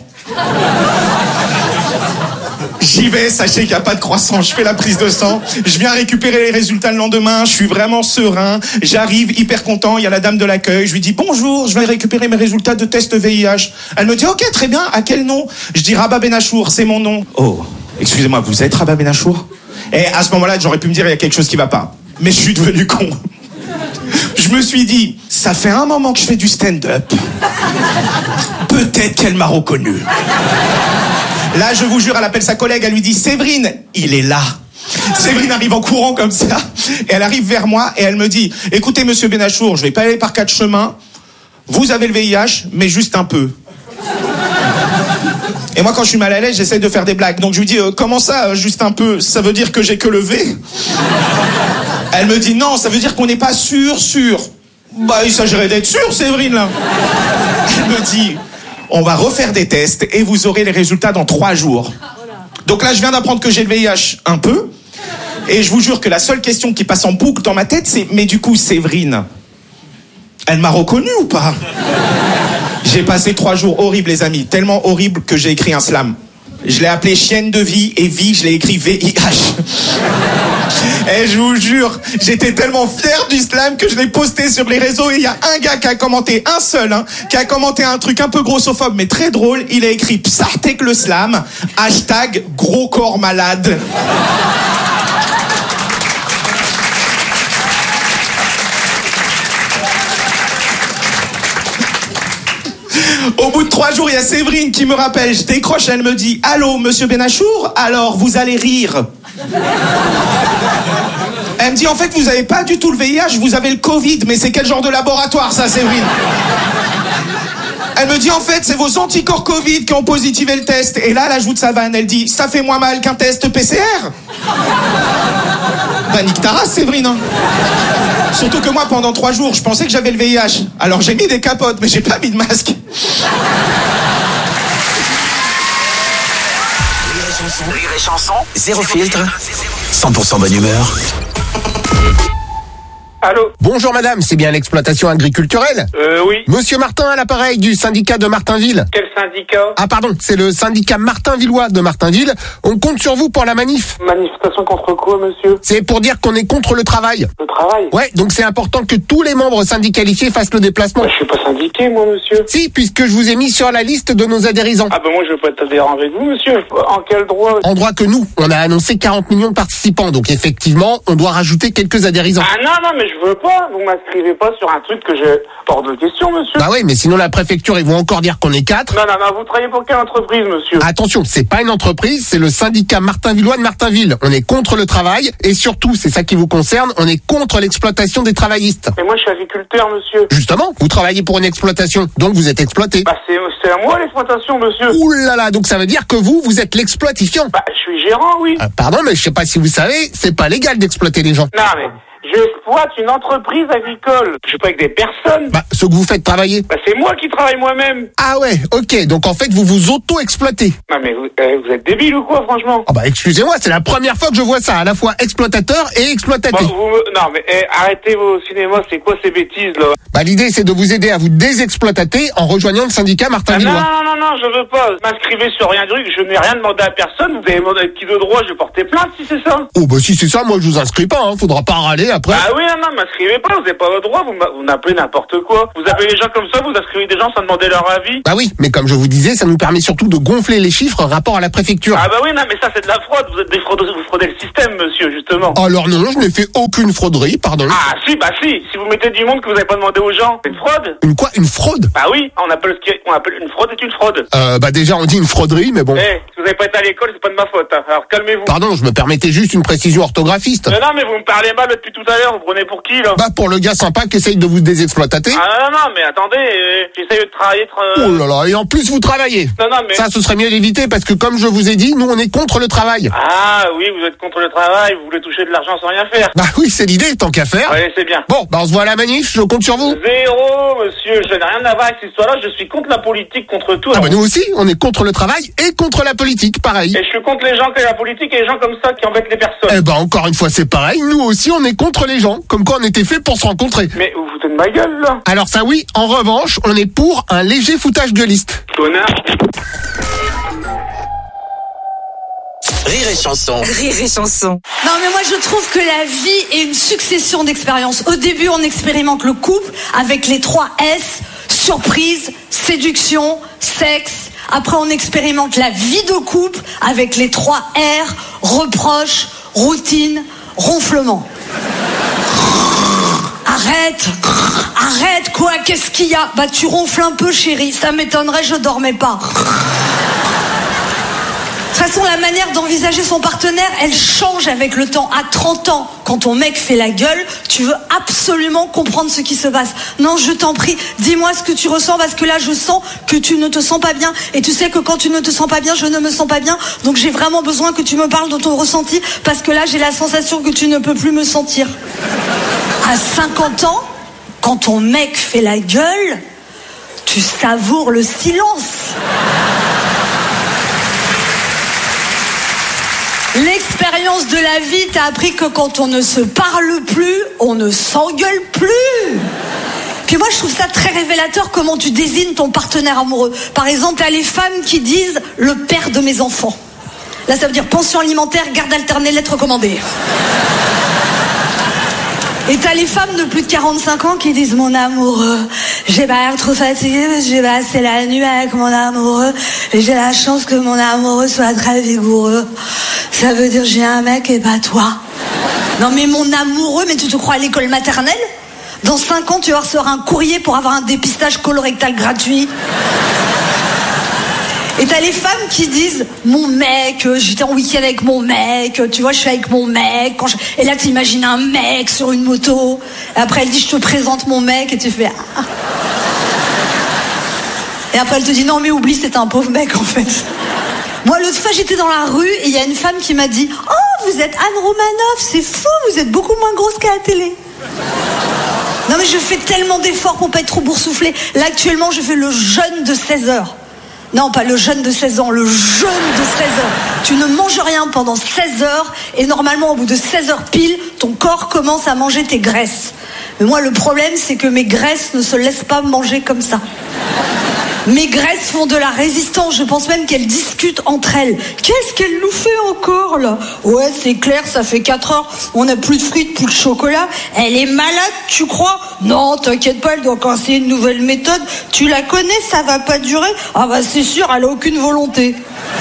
J'y vais, sachez qu'il n'y a pas de croissant. Je fais la prise de sang. Je viens récupérer les résultats le lendemain. Je suis vraiment serein. J'arrive hyper content. Il y a la dame de l'accueil. Je lui dis, bonjour, je vais récupérer mes résultats de test V I H. Elle me dit, ok, très bien. À quel nom? Je dis, Rabat Benachour, c'est mon nom. Oh, excusez-moi, vous êtes Rabat Benachour? Et à ce moment-là, j'aurais pu me dire, il y a quelque chose qui va pas. Mais je suis devenu con. Je me suis dit, ça fait un moment que je fais du stand-up. Peut-être qu'elle m'a reconnu. Là, je vous jure, elle appelle sa collègue, elle lui dit, Séverine, il est là. Séverine arrive en courant comme ça, et elle arrive vers moi, et elle me dit, écoutez, monsieur Benachour, je vais pas aller par quatre chemins. Vous avez le V I H, mais juste un peu. Et moi, quand je suis mal à l'aise, j'essaie de faire des blagues. Donc je lui dis, euh, comment ça, euh, juste un peu? Ça veut dire que j'ai que le V? Elle me dit, non, ça veut dire qu'on n'est pas sûr, sûr. Bah, il s'agirait d'être sûr, Séverine, là. Elle me dit, on va refaire des tests et vous aurez les résultats dans trois jours. Donc là, je viens d'apprendre que j'ai le V I H un peu. Et je vous jure que la seule question qui passe en boucle dans ma tête, c'est, mais du coup, Séverine, elle m'a reconnu ou pas? J'ai passé trois jours horribles, les amis. Tellement horribles que j'ai écrit un slam. Je l'ai appelé chienne de vie, et vie, je l'ai écrit V I H. Et je vous jure, j'étais tellement fier du slam que je l'ai posté sur les réseaux, et il y a un gars qui a commenté, un seul, hein, qui a commenté un truc un peu grossophobe, mais très drôle. Il a écrit Psartek le slam, hashtag gros corps malade. Au bout de trois jours, il y a Séverine qui me rappelle. Je décroche, elle me dit, allô, monsieur Benachour, alors vous allez rire. Elle me dit, en fait, vous avez pas du tout le V I H, vous avez le Covid, mais c'est quel genre de laboratoire, ça, Séverine? Elle me dit, en fait, c'est vos anticorps Covid qui ont positivé le test. Et là, elle ajoute sa vanne, elle dit, ça fait moins mal qu'un test P C R. Bah, nique ta race, Séverine, hein. Surtout que moi, pendant trois jours, je pensais que j'avais le V I H. Alors j'ai mis des capotes, mais j'ai pas mis de masque. Rire et chanson, zéro filtre, cent pour cent bonne humeur. Allô? Bonjour madame, c'est bien l'exploitation agriculturelle? Euh, oui. Monsieur Martin à l'appareil du syndicat de Martinville. Quel syndicat? Ah pardon, c'est le syndicat martinvillois de Martinville. On compte sur vous pour la manif. Manifestation contre quoi, monsieur? C'est pour dire qu'on est contre le travail. Le travail? Ouais, donc c'est important que tous les membres syndicalisés fassent le déplacement. Bah, je suis pas syndiqué, moi, monsieur. Si, puisque je vous ai mis sur la liste de nos adhérents. Ah bah moi, je veux pas être adhérent avec vous, monsieur. En quel droit? En droit que nous. On a annoncé quarante millions de participants, donc effectivement, on doit rajouter quelques adhérents. Ah non, non, mais je veux pas. Vous m'inscrivez pas sur un truc que j'ai hors de question, monsieur. Bah oui, mais sinon la préfecture, ils vont encore dire qu'on est quatre. Non, non, non, vous travaillez pour quelle entreprise, monsieur? Attention, c'est pas une entreprise, c'est le syndicat martinvillois de Martinville. On est contre le travail, et surtout, c'est ça qui vous concerne, on est contre l'exploitation des travaillistes. Mais moi, je suis agriculteur, monsieur. Justement, vous travaillez pour une exploitation, donc vous êtes exploité. Bah c'est, c'est à moi l'exploitation, monsieur. Ouh là là, donc ça veut dire que vous, vous êtes l'exploitifiant. Bah je suis gérant, oui. Euh, pardon, mais je sais pas si vous savez, c'est pas légal d'exploiter les gens. Non, mais J'exploite une entreprise agricole. Je suis pas avec des personnes. Bah, ce que vous faites travailler. Bah, c'est moi qui travaille moi-même. Ah ouais, ok. Donc en fait, vous vous auto-exploitez. Non mais vous, euh, vous êtes débile ou quoi, franchement? Ah bah excusez-moi, c'est la première fois que je vois ça, à la fois exploitateur et exploitaté. Bon, vous me... Non mais eh, arrêtez vos cinémas, c'est quoi ces bêtises là? Bah l'idée c'est de vous aider à vous désexploiter en rejoignant le syndicat Martin ah, Villois. Non, non, non, non, je veux pas. M'inscrivez sur rien du je n'ai rien demandé à personne. Vous avez demandé qui de droit, je vais porter plainte si c'est ça. Oh bah si c'est ça, moi je vous inscris pas, hein. Faudra pas râler après. Ah oui, non, non, m'inscrivez pas, vous n'avez pas le droit, vous, vous n'appelez n'importe quoi. Vous appelez les gens comme ça, vous inscrivez des gens sans demander leur avis. Bah oui, mais comme je vous disais, ça nous permet surtout de gonfler les chiffres rapport à la préfecture. Ah bah oui, non, mais ça c'est de la fraude, vous êtes des fraudeurs, vous fraudez le système, monsieur, justement. Alors non, je n'ai fait aucune frauderie, pardon. Ah si, bah si, si vous mettez du monde que vous n'avez pas demandé aux gens, c'est une fraude. Une quoi? Une fraude? Bah oui, on appelle ce qui est, on appelle une fraude est une fraude. Euh, bah déjà on dit une frauderie, mais bon. Eh, hey, si vous n'avez pas été à l'école, c'est pas de ma faute, hein. Alors calmez-vous. Pardon, je me permettais juste une précision orthographiste. Mais non, mais vous me parlez mal depuis tout à l'heure, vous prenez pour qui, là? Bah pour le gars sympa qui essaye de vous désexploiter. Ah non, non, mais attendez, euh, j'essaye de travailler... Tra... Oh là là, et en plus vous travaillez. Non, non, mais... Ça, ce serait mieux d'éviter parce que comme je vous ai dit, nous on est contre le travail. Ah oui, vous êtes contre le travail, vous voulez toucher de l'argent sans rien faire. Bah oui, c'est l'idée, tant qu'à faire. Oui, c'est bien. Bon, bah on se voit à la manif, je compte sur vous. Zéro, monsieur, je n'ai rien à voir avec cette histoire-là, je suis contre la politique, contre tout. Ah bah nous aussi, on est contre le travail et contre la politique, pareil. Et je suis contre les gens qui ont la politique et les gens comme ça qui embêtent les personnes. Eh bah encore une fois, c'est pareil, nous aussi on est contre les gens, comme quoi on était fait pour se rencontrer. Mais vous foutez de ma gueule, là. Alors ça oui, en revanche, on est pour un léger foutage de liste. Connard. Rire et chanson. Rire et chanson. Non mais moi je trouve que la vie est une succession d'expériences. Au début on expérimente le couple avec les trois S, surprise, séduction, sexe. Après on expérimente la vie de couple avec les trois R, reproche, routine, ronflement. Arrête, arrête quoi, qu'est-ce qu'il y a? Bah tu ronfles un peu chérie, ça m'étonnerait, je dormais pas. De toute façon, la manière d'envisager son partenaire, elle change avec le temps. À trente ans, quand ton mec fait la gueule, tu veux absolument comprendre ce qui se passe. Non, je t'en prie, dis-moi ce que tu ressens, parce que là, je sens que tu ne te sens pas bien. Et tu sais que quand tu ne te sens pas bien, je ne me sens pas bien. Donc j'ai vraiment besoin que tu me parles de ton ressenti, parce que là, j'ai la sensation que tu ne peux plus me sentir. À cinquante ans, quand ton mec fait la gueule, tu savoures le silence. L'expérience de la vie t'a appris que quand on ne se parle plus, on ne s'engueule plus. Puis moi, je trouve ça très révélateur comment tu désignes ton partenaire amoureux. Par exemple, t'as les femmes qui disent « le père de mes enfants ». Là, ça veut dire pension alimentaire, garde alternée, lettre recommandée. Et t'as les femmes de plus de quarante-cinq ans qui disent « mon amoureux, j'ai pas l'air trop fatiguée parce que j'ai passé la nuit avec mon amoureux et j'ai la chance que mon amoureux soit très vigoureux. Ça veut dire j'ai un mec et pas toi. » Non mais mon amoureux, mais tu te crois à l'école maternelle? Dans cinq ans, tu vas recevoir un courrier pour avoir un dépistage colorectal gratuit. Et t'as les femmes qui disent « mon mec, j'étais en week-end avec mon mec, tu vois, je suis avec mon mec. Quand je... » Et là, t'imagines un mec sur une moto. Et après, elle dit « je te présente mon mec » et tu fais ah. Et après, elle te dit « non, mais oublie, c'est un pauvre mec, en fait. » Moi, l'autre fois, j'étais dans la rue et il y a une femme qui m'a dit « oh, vous êtes Anne Romanoff, c'est fou, vous êtes beaucoup moins grosse qu'à la télé. » Non, mais je fais tellement d'efforts pour pas être trop boursouflée. Là, actuellement, je fais le jeûne de seize heures. Non, pas le jeûne de seize ans, le jeûne de seize heures. Tu ne manges rien pendant seize heures et normalement, au bout de seize heures pile, ton corps commence à manger tes graisses. Mais moi, le problème, c'est que mes graisses ne se laissent pas manger comme ça. Mes graisses font de la résistance. Je pense même qu'elles discutent entre elles. Qu'est-ce qu'elle nous fait encore, là? Ouais, c'est clair, ça fait quatre heures. On n'a plus de frites, plus de chocolat. Elle est malade, tu crois? Non, t'inquiète pas, elle doit encore essayer une nouvelle méthode. Tu la connais, ça va pas durer? Ah bah c'est sûr, elle a aucune volonté.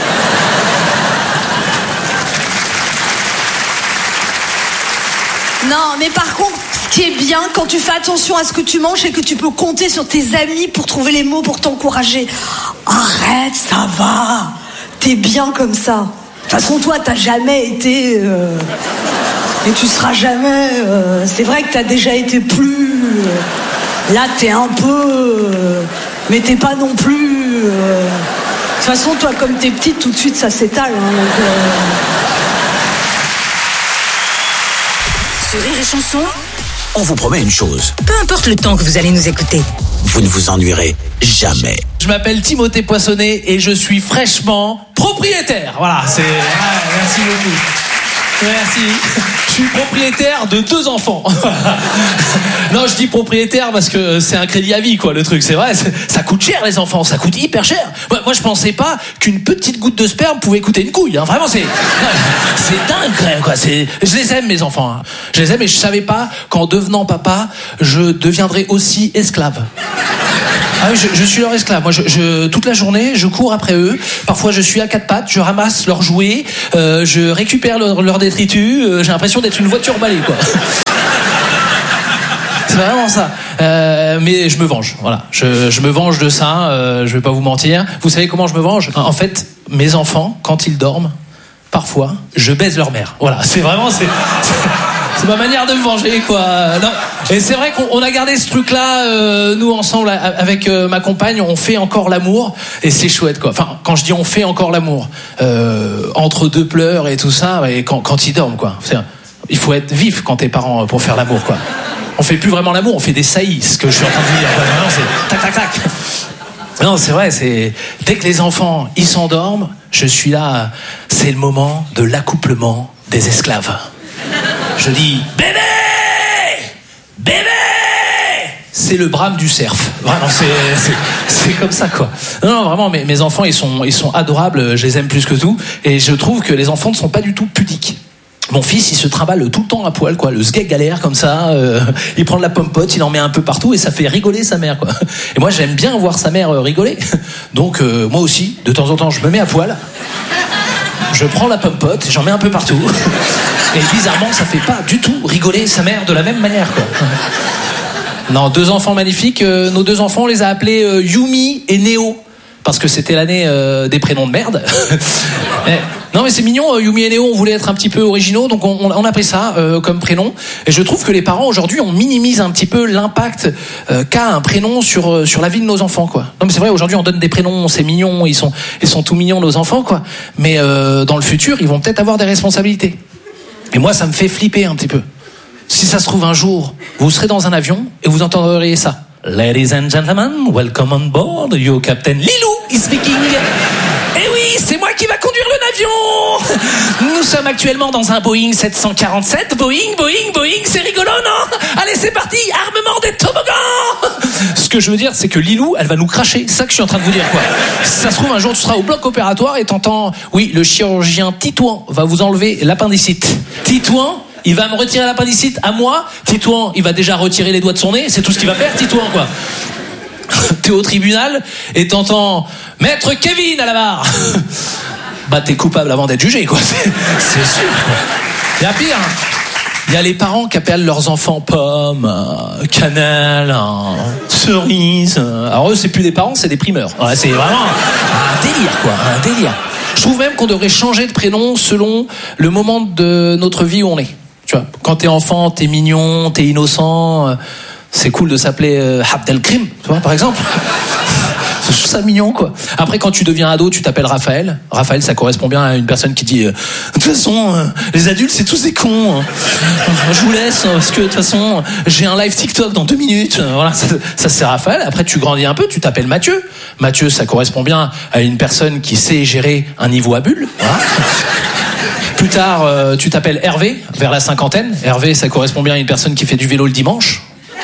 Non, mais par contre, ce qui est bien, quand tu fais attention à ce que tu manges, c'est que tu peux compter sur tes amis pour trouver les mots pour t'encourager. Arrête, ça va. T'es bien comme ça. De toute façon, toi, t'as jamais été... Euh... Et tu seras jamais... Euh... C'est vrai que t'as déjà été plus... Euh... Là, t'es un peu... Euh... Mais t'es pas non plus... Euh... De toute façon, toi, comme t'es petite, tout de suite, ça s'étale. Hein, donc, euh... Sur Rire et Chanson, On vous promet une chose, peu importe le temps que vous allez nous écouter. vous ne vous ennuierez jamais. Je m'appelle Timothée Poissonnet et je suis fraîchement propriétaire. Voilà, c'est... Ah, merci beaucoup. Merci. Je suis propriétaire de deux enfants. Non, je dis propriétaire parce que c'est un crédit à vie, quoi, le truc. C'est vrai, c'est- ça coûte cher, les enfants. Ça coûte hyper cher. Moi, moi, je pensais pas qu'une petite goutte de sperme pouvait coûter une couille. Hein. Vraiment, c'est... C'est dingue, quand même, quoi. C'est... Je les aime, mes enfants. Hein. Je les aime et je savais pas qu'en devenant papa, je deviendrais aussi esclave. Ah oui, je, je suis leur esclave. Moi, je, je, toute la journée, je cours après eux. Parfois, je suis à quatre pattes, je ramasse leurs jouets, euh, je récupère leur, leur détritus. Euh, j'ai l'impression d'être une voiture balai, quoi. C'est vraiment ça. Euh, mais je me venge. Voilà. Je, je me venge de ça. Euh, je vais pas vous mentir. Vous savez comment je me venge ? En fait, mes enfants, quand ils dorment, parfois, je baise leur mère. Voilà. C'est vraiment, c'est, c'est, c'est ma manière de me venger, quoi. Non. Et c'est vrai qu'on on a gardé ce truc-là, euh, nous ensemble avec euh, ma compagne, on fait encore l'amour et c'est chouette, quoi. Enfin, quand je dis on fait encore l'amour, euh, entre deux pleurs et tout ça, et quand, quand ils dorment, quoi. C'est, il faut être vif quand t'es parent pour faire l'amour, quoi. On fait plus vraiment l'amour, on fait des saillies, ce que je suis en train de vous dire. Ouais, vraiment, c'est tac tac tac. Non, c'est vrai, c'est dès que les enfants ils s'endorment, je suis là. C'est le moment de l'accouplement des esclaves. Je dis bébé, bébé. C'est le brame du cerf. Vraiment, c'est, c'est, c'est comme ça, quoi. Non, non, vraiment, mes, mes enfants, ils sont, ils sont adorables. Je les aime plus que tout. Et je trouve que les enfants ne sont pas du tout pudiques. Mon fils, il se trimballe tout le temps à poil, quoi. Le sgeg galère comme ça. Euh, il prend de la pompote, il en met un peu partout et ça fait rigoler sa mère, quoi. Et moi, j'aime bien voir sa mère rigoler. Donc, euh, moi aussi, de temps en temps, je me mets à poil. Je prends la pompote, j'en mets un peu partout. Et bizarrement, ça fait pas du tout rigoler sa mère de la même manière, quoi. Non, deux enfants magnifiques. Euh, nos deux enfants, on les a appelés euh, Yumi et Néo. Parce que c'était l'année euh, des prénoms de merde. Mais, non mais c'est mignon, euh, Yumi et Néo, on voulait être un petit peu originaux, donc on, on a pris ça euh, comme prénom. Et je trouve que les parents aujourd'hui, on minimise un petit peu l'impact euh, qu'a un prénom sur euh, sur la vie de nos enfants, quoi. Non mais c'est vrai, aujourd'hui on donne des prénoms, c'est mignon, ils sont ils sont tout mignons nos enfants, quoi. Mais euh, dans le futur, ils vont peut-être avoir des responsabilités. Et moi, ça me fait flipper un petit peu. Si ça se trouve un jour, vous serez dans un avion et vous entendrez ça. Ladies and gentlemen, welcome on board. Your captain Lilou is speaking. Eh oui, c'est moi qui va conduire le avion. Nous sommes actuellement dans un Boeing sept cent quarante-sept. Boeing, Boeing, Boeing, c'est rigolo, non ? Allez, c'est parti, armement des toboggans. Ce que je veux dire, c'est que Lilou, elle va nous cracher. C'est ça que je suis en train de vous dire, quoi. Si ça se trouve, un jour, tu seras au bloc opératoire et t'entends, oui, le chirurgien Titouan va vous enlever l'appendicite. Titouan, il va me retirer l'appendicite à moi. Titouan, il va déjà retirer les doigts de son nez. C'est tout ce qu'il va faire, Titouan, quoi. T'es au tribunal et t'entends Maître Kevin à la barre. Bah, t'es coupable avant d'être jugé, quoi. C'est, c'est sûr. Il y a pire. Il y a les parents qui appellent leurs enfants pommes, euh, cannelle, euh, cerise. Euh. Alors eux, c'est plus des parents, c'est des primeurs. Ouais, c'est vraiment un délire, quoi. Un délire. Je trouve même qu'on devrait changer de prénom selon le moment de notre vie où on est. Tu vois, quand t'es enfant, t'es mignon, t'es innocent. Euh, c'est cool de s'appeler euh, Abdelkrim, tu vois, par exemple. Je trouve ça mignon, quoi. Après, quand tu deviens ado, tu t'appelles Raphaël. Raphaël, ça correspond bien à une personne qui dit euh, de toute façon, euh, les adultes, c'est tous des cons. Hein. Je vous laisse, parce que de toute façon, j'ai un live TikTok dans deux minutes. Voilà, ça, ça c'est Raphaël. Après, tu grandis un peu, tu t'appelles Mathieu. Mathieu, ça correspond bien à une personne qui sait gérer un niveau à bulle. Voilà. Plus tard, euh, tu t'appelles Hervé, vers la cinquantaine. Hervé, ça correspond bien à une personne qui fait du vélo le dimanche.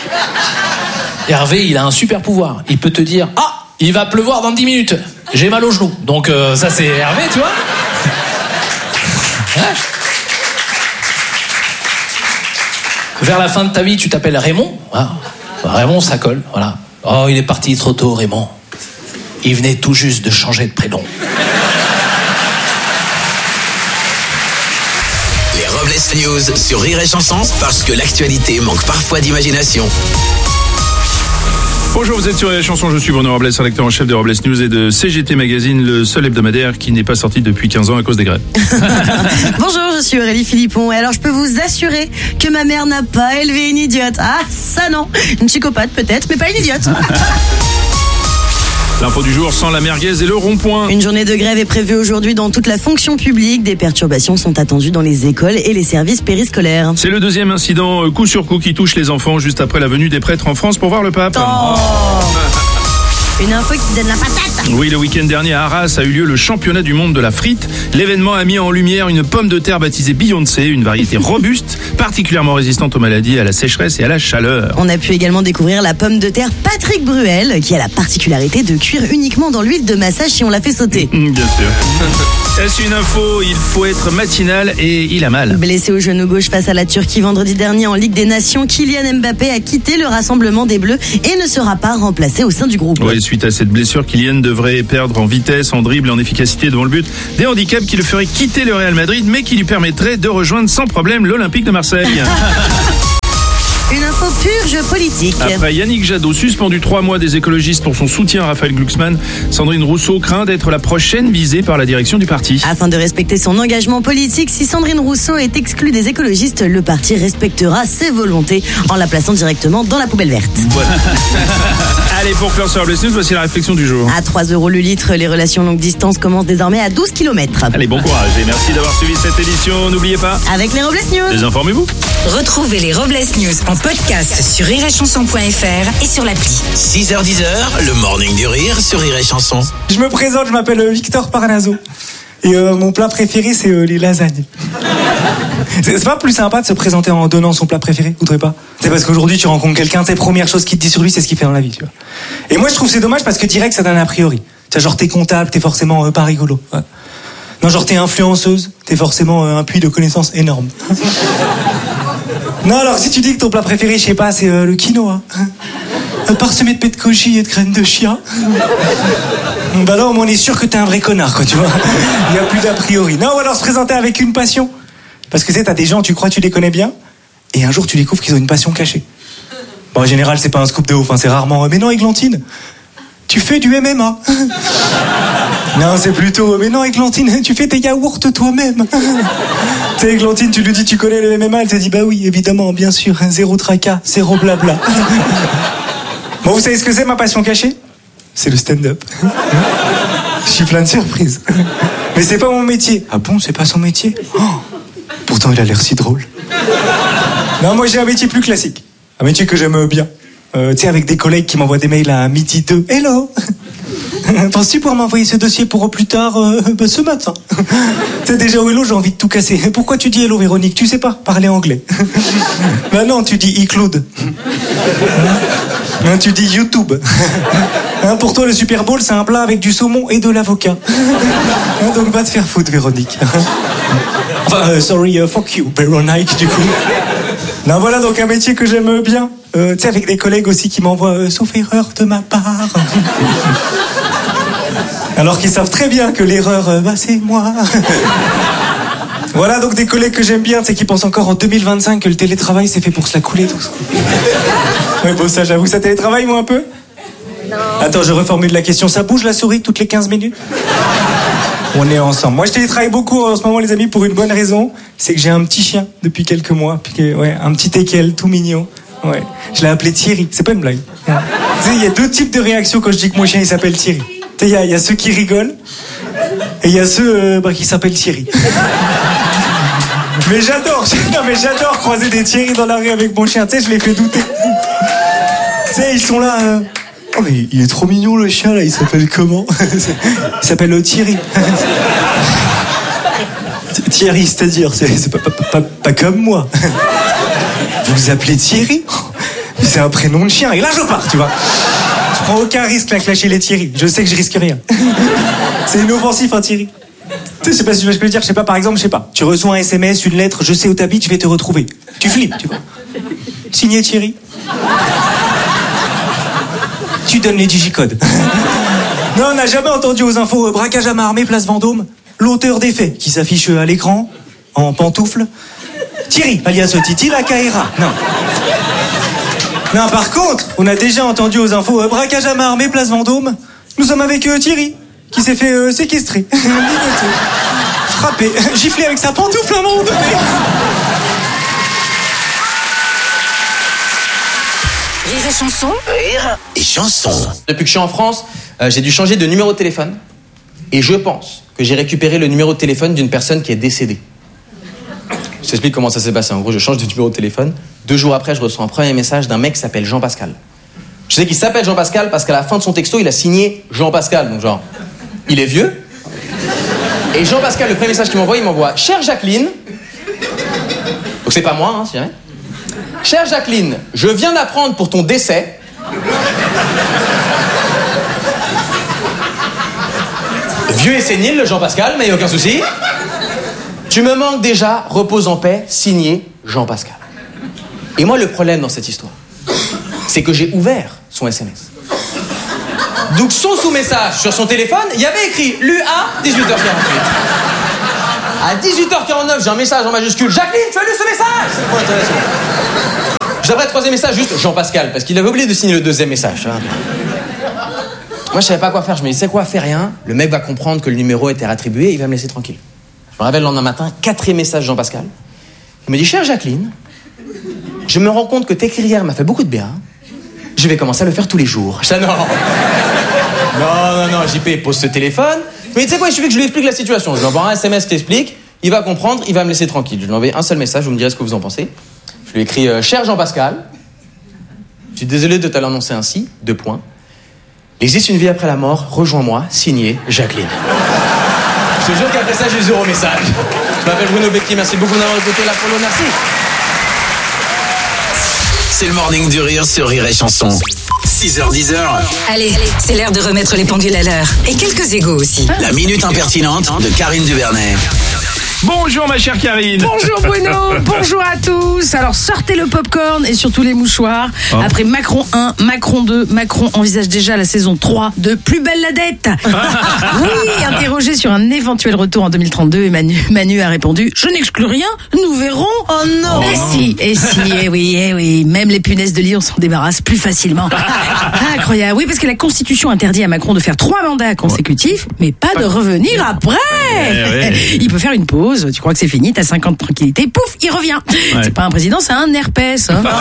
Hervé, il a un super pouvoir. Il peut te dire « Ah, il va pleuvoir dans dix minutes. J'ai mal au genou. » Donc euh, ça, c'est Hervé, tu vois. Ouais. Vers la fin de ta vie, tu t'appelles Raymond. Ah. Raymond, ça colle. Voilà. Oh, il est parti trop tôt, Raymond. Il venait tout juste de changer de prénom. Les Robles News sur Rire et Chanson, parce que l'actualité manque parfois d'imagination. Bonjour, vous êtes sur les chansons, je suis Bruno Robles, rédacteur en chef de Robles News et de C G T Magazine, le seul hebdomadaire qui n'est pas sorti depuis quinze ans à cause des grèves. Bonjour, je suis Aurélie Philippon. Et alors, je peux vous assurer que ma mère n'a pas élevé une idiote. Ah, ça non. Une psychopathe peut-être, mais pas une idiote. L'info du jour sans la merguez et le rond-point. Une journée de grève est prévue aujourd'hui dans toute la fonction publique. Des perturbations sont attendues dans les écoles et les services périscolaires. C'est le deuxième incident euh, coup sur coup qui touche les enfants juste après la venue des prêtres en France pour voir le pape. Oh. Une info qui donne la patate. Oui, le week-end dernier à Arras a eu lieu le championnat du monde de la frite. L'événement a mis en lumière une pomme de terre baptisée Beyoncé, une variété robuste, particulièrement résistante aux maladies, à la sécheresse et à la chaleur. On a pu également découvrir la pomme de terre Patrick Bruel, qui a la particularité de cuire uniquement dans l'huile de massage si on la fait sauter. Bien sûr. Est-ce une info? Il faut être matinal et il a mal. Blessé au genou gauche face à la Turquie vendredi dernier en Ligue des Nations, Kylian Mbappé a quitté le rassemblement des Bleus et ne sera pas remplacé au sein du groupe. Oui, suite à cette blessure, Kylian devrait perdre en vitesse, en dribble et en efficacité devant le but. Des handicaps qui le feraient quitter le Real Madrid, mais qui lui permettraient de rejoindre sans problème l'Olympique de Marseille. Une info purge politique. Après Yannick Jadot, suspendu trois mois des écologistes pour son soutien à Raphaël Glucksmann, Sandrine Rousseau craint d'être la prochaine visée par la direction du parti. Afin de respecter son engagement politique, si Sandrine Rousseau est exclue des écologistes, le parti respectera ses volontés en la plaçant directement dans la poubelle verte. Voilà. Allez, pour clore sur Bless News, voici la réflexion du jour. À trois euros le litre, les relations longue distance commencent désormais à douze kilomètres. Allez, bon courage et merci d'avoir suivi cette édition. N'oubliez pas, avec les Robles News, désinformez-vous. Retrouvez les Robles News en podcast sur rire et chanson point f r et sur l'appli. six heures dix, le morning du rire sur Rire et Chanson. Je me présente, je m'appelle Victor Parnaso. Et euh, mon plat préféré, c'est euh, les lasagnes. C'est, c'est pas plus sympa de se présenter en donnant son plat préféré, vous trouvez pas? C'est parce qu'aujourd'hui, tu rencontres quelqu'un, tes premières choses qu'il te dit sur lui, c'est ce qu'il fait dans la vie, tu vois. Et moi, je trouve c'est dommage parce que direct, ça donne un a priori. Tu vois, genre, t'es comptable, t'es forcément euh, pas rigolo. Ouais. Non, genre, t'es influenceuse, t'es forcément euh, un puits de connaissances énorme. Non, alors, si tu dis que ton plat préféré, je sais pas, c'est euh, le quinoa. Euh, parsemé de pets de cochille et de graines de chia. Bah là, au moins, on est sûr que t'es un vrai connard, quoi, tu vois. Il y a plus d'a priori. Non, ou alors se présenter avec une passion. Parce que tu sais, t'as des gens, tu crois que tu les connais bien, et un jour, tu découvres qu'ils ont une passion cachée. Bon, en général, c'est pas un scoop de ouf, hein, c'est rarement. Mais non, Églantine, tu fais du M M A. Non, c'est plutôt. Mais non, Églantine, tu fais tes yaourts toi-même. Tu sais, Églantine, tu lui dis, tu connais le M M A, elle te dit, bah oui, évidemment, bien sûr, zéro tracas, zéro blabla. Bon, vous savez ce que c'est, ma passion cachée? C'est le stand-up. Je suis plein de surprises. Mais c'est pas mon métier. Ah bon, c'est pas son métier? Oh, pourtant, il a l'air si drôle. Non, moi, j'ai un métier plus classique. Un métier que j'aime bien. Euh, tu sais, avec des collègues qui m'envoient des mails à midi deux. Hello! Penses-tu pouvoir m'envoyer ce dossier pour plus tard, euh, bah, ce matin? Tu sais, déjà, au hello, j'ai envie de tout casser. Pourquoi tu dis hello, Véronique? Tu sais pas parler anglais. Bah non, tu dis iCloud. Hein, tu dis YouTube. Hein, pour toi, le Super Bowl, c'est un plat avec du saumon et de l'avocat. Hein, donc, va te faire foutre, Véronique. Enfin, euh, sorry, uh, fuck you, Véronique, du coup. Non, voilà, donc un métier que j'aime bien. Euh, tu sais, avec des collègues aussi qui m'envoient euh, sauf erreur de ma part. Alors qu'ils savent très bien que l'erreur, euh, bah, c'est moi. Voilà, donc des collègues que j'aime bien, tu sais, qui pensent encore en deux mille vingt-cinq que le télétravail, c'est fait pour se la couler, tout ça. Ouais, bon, ça, j'avoue, ça télétravaille, moi, un peu? Non. Attends, je reformule la question. Ça bouge la souris toutes les quinze minutes? On est ensemble. Moi, je télétravaille beaucoup en ce moment, les amis, pour une bonne raison. C'est que j'ai un petit chien depuis quelques mois. Puis, ouais, un petit teckel tout mignon. Ouais. Je l'ai appelé Thierry. C'est pas une blague. Ouais. Tu sais, il y a deux types de réactions quand je dis que mon chien, il s'appelle Thierry. Tu sais, il y a, il y a ceux qui rigolent. Et il y a ceux euh, bah, qui s'appellent Thierry. Mais j'adore, non, mais j'adore croiser des Thierry dans la rue avec mon chien. Tu sais, je les fais douter. Tu sais, ils sont là. Euh... Oh, mais il est trop mignon, le chien, là. Il s'appelle comment? Il s'appelle euh, Thierry. Thierry, c'est-à-dire, c'est, c'est pas, pas, pas, pas comme moi. Vous vous appelez Thierry? C'est un prénom de chien. Et là, je pars, tu vois. Je prends aucun risque à clasher les Thierry. Je sais que je risque rien. C'est inoffensif, hein, Thierry. Tu sais, je sais pas si tu vois ce que je veux dire. Je sais pas, par exemple, je sais pas. Tu reçois un S M S, une lettre, je sais où t'habites, je vais te retrouver. Tu flippes, tu vois. Signé Thierry. Tu donnes les digicodes. Non, on n'a jamais entendu aux infos euh, braquage à main armée, place Vendôme. L'auteur des faits qui s'affiche à l'écran, en pantoufle. Thierry, alias Titi la Caïra. Non. Non, par contre, on a déjà entendu aux infos euh, braquage à main armée, place Vendôme. Nous sommes avec euh, Thierry, qui s'est fait euh, séquestrer. Frappé, giflé avec sa pantoufle à un moment donné. Rire et chanson. Rire et chanson. Depuis que je suis en France, Euh, j'ai dû changer de numéro de téléphone et je pense que j'ai récupéré le numéro de téléphone d'une personne qui est décédée. Je t'explique comment ça s'est passé. En gros, je change de numéro de téléphone. Deux jours après, je reçois un premier message d'un mec qui s'appelle Jean-Pascal. Je sais qu'il s'appelle Jean-Pascal parce qu'à la fin de son texto, il a signé Jean-Pascal. Donc genre, il est vieux. Et Jean-Pascal, le premier message qu'il m'envoie, il m'envoie « Chère Jacqueline », donc c'est pas moi, hein, si jamais. « Chère Jacqueline, je viens d'apprendre pour ton décès. Vieux et sénile, le Jean-Pascal, mais aucun souci. Tu me manques déjà, repose en paix, signé Jean-Pascal. » Et moi, le problème dans cette histoire, c'est que j'ai ouvert son S M S. Donc son sous-message sur son téléphone, il y avait écrit « Lu à dix-huit heures quarante-huit ». À dix-huit heures quarante-neuf, j'ai un message en majuscule « Jacqueline, tu as lu ce message ?» C'est le point d'intégration. Juste après le troisième message, juste Jean-Pascal, parce qu'il avait oublié de signer le deuxième message. Moi, je savais pas quoi faire. Je me dis, c'est quoi, fais rien. Le mec va comprendre que le numéro était réattribué et il va me laisser tranquille. Je me réveille le lendemain matin, quatrième message Jean-Pascal. Il me dit, chère Jacqueline, je me rends compte que t'écrire hier m'a fait beaucoup de bien. Je vais commencer à le faire tous les jours. Je dis, non. Non, non, non, J P pose ce téléphone. Mais tu sais quoi, il suffit que je lui explique la situation. Je lui envoie un S M S qui explique. Il va comprendre, il va me laisser tranquille. Je lui envoie un seul message, vous me direz ce que vous en pensez. Je lui écris, euh, cher Jean-Pascal, je suis désolé de te l'annoncer ainsi, deux points. Il existe une vie après la mort, rejoins-moi, signé Jacqueline. Je te jure qu'après ça, j'ai zéro message. Je m'appelle Bruno Becchi, merci beaucoup d'avoir écouté la polo, merci. C'est le morning du rire sur Rire et Chanson. six heures dix. Allez, c'est l'heure de remettre les pendules à l'heure. Et quelques égos aussi. La minute impertinente de Karine Duvernet. Bonjour ma chère Karine. Bonjour Bruno, bonjour à tous. Alors sortez le popcorn et surtout les mouchoirs. Oh. Après Macron un, Macron deux, Macron envisage déjà la saison trois de Plus belle la dette. Oui, interrogé sur un éventuel retour en deux mille trente-deux, et Manu, Manu a répondu « Je n'exclus rien, nous verrons. » Oh non. Et si, et si, et oui, et oui, même les punaises de lit, on s'en débarrasse plus facilement. Incroyable, oui, parce que la Constitution interdit à Macron de faire trois mandats consécutifs, mais pas de revenir après. Il peut faire une pause. Tu crois que c'est fini, t'as cinq ans de tranquillité, pouf, il revient. Ouais. C'est pas un président, c'est un herpès. Hein.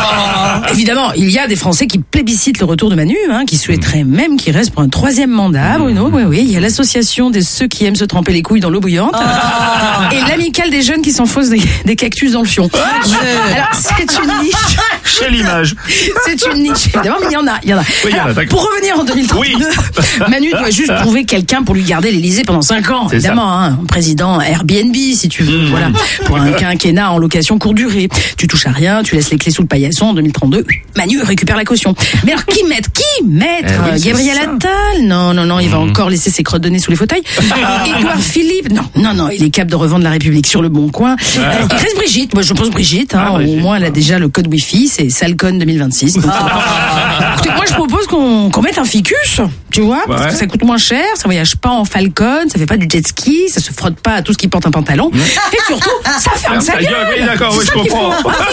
Oh. Évidemment, il y a des Français qui plébiscitent le retour de Manu, hein, qui souhaiteraient même qu'il reste pour un troisième mandat, Bruno. Oui, oui, il y a l'association de ceux qui aiment se tremper les couilles dans l'eau bouillante oh. et l'amicale des jeunes qui s'enfoncent des, des cactus dans le fion. Oh. Alors, c'est une niche. Chez l'image. C'est une niche, évidemment, mais il y en a. Il y en a. Oui, Alors, y en a, pour revenir en deux mille trente-deux, oui. Manu doit juste trouver quelqu'un pour lui garder l'Élysée pendant cinq ans, c'est évidemment. Hein, un président Airbnb, si tu veux. Mmh. Voilà. Pour un quinquennat en location courte durée. Tu touches à rien, tu laisses les clés sous le paillasson en deux mille trente-deux. Manu récupère la caution. Mais alors, qui mettre? Qui mettre? Eh oui, Gabriel Attal? Non, non, non, il va mmh. encore laisser ses crottes de nez sous les fauteuils. Édouard Philippe? Non, non, non, il est capable de revendre la République sur le bon coin. Ah. Il reste Brigitte. Moi, je pense Brigitte. Hein, ah, Brigitte. Au moins, elle a déjà le code Wi-Fi. C'est Salcon deux mille vingt-six. Donc, ah. Écoutez, moi, je propose qu'on qu'on mette un ficus. Tu vois? Ouais. Parce que ça coûte moins cher. Ça voyage pas en Falcon. Ça fait pas du jet ski. Ça se frotte pas à tout ce qui porte un pantalon. Mmh. Et surtout, ça ferme sa gueule. Oui, d'accord, oui, je comprends.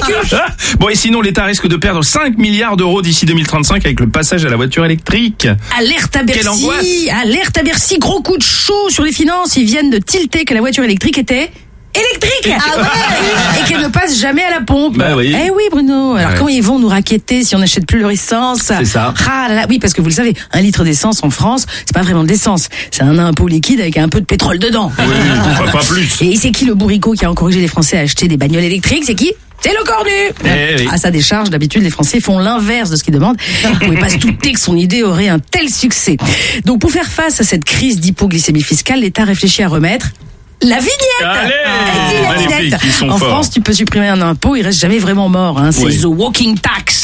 Bon, et sinon, l'État risque de perdre cinq milliards d'euros d'ici deux mille trente-cinq avec le passage à la voiture électrique. Alerte à Bercy. Quelle angoisse. Alerte à Bercy. Gros coup de chaud sur les finances. Ils viennent de tilter que la voiture électrique était électrique. Ah ouais. Et qu'elle ne passe jamais à la pompe. Bah oui. Eh oui, Bruno. Alors, ouais. Comment ils vont nous raqueter si on n'achète plus leur essence? C'est ça. Ah là là. Oui, parce que vous le savez, un litre d'essence en France, c'est pas vraiment de l'essence. C'est un impôt liquide avec un peu de pétrole dedans. Oui, pas, pas plus. Et c'est qui le bourricot qui a encouragé les Français à acheter des bagnoles électriques? C'est qui? C'est le cornu. Eh oui. À sa décharge, d'habitude, les Français font l'inverse de ce qu'ils demandent. Vous pouvez pas se douter que son idée aurait un tel succès. Donc, pour faire face à cette crise d'hypoglycémie fiscale, l'État réfléchit à remettre la vignette. Allez, ah, la vignette. Ils sont en forts. France, tu peux supprimer un impôt, il reste jamais vraiment mort. Hein. C'est oui. The Walking Tax.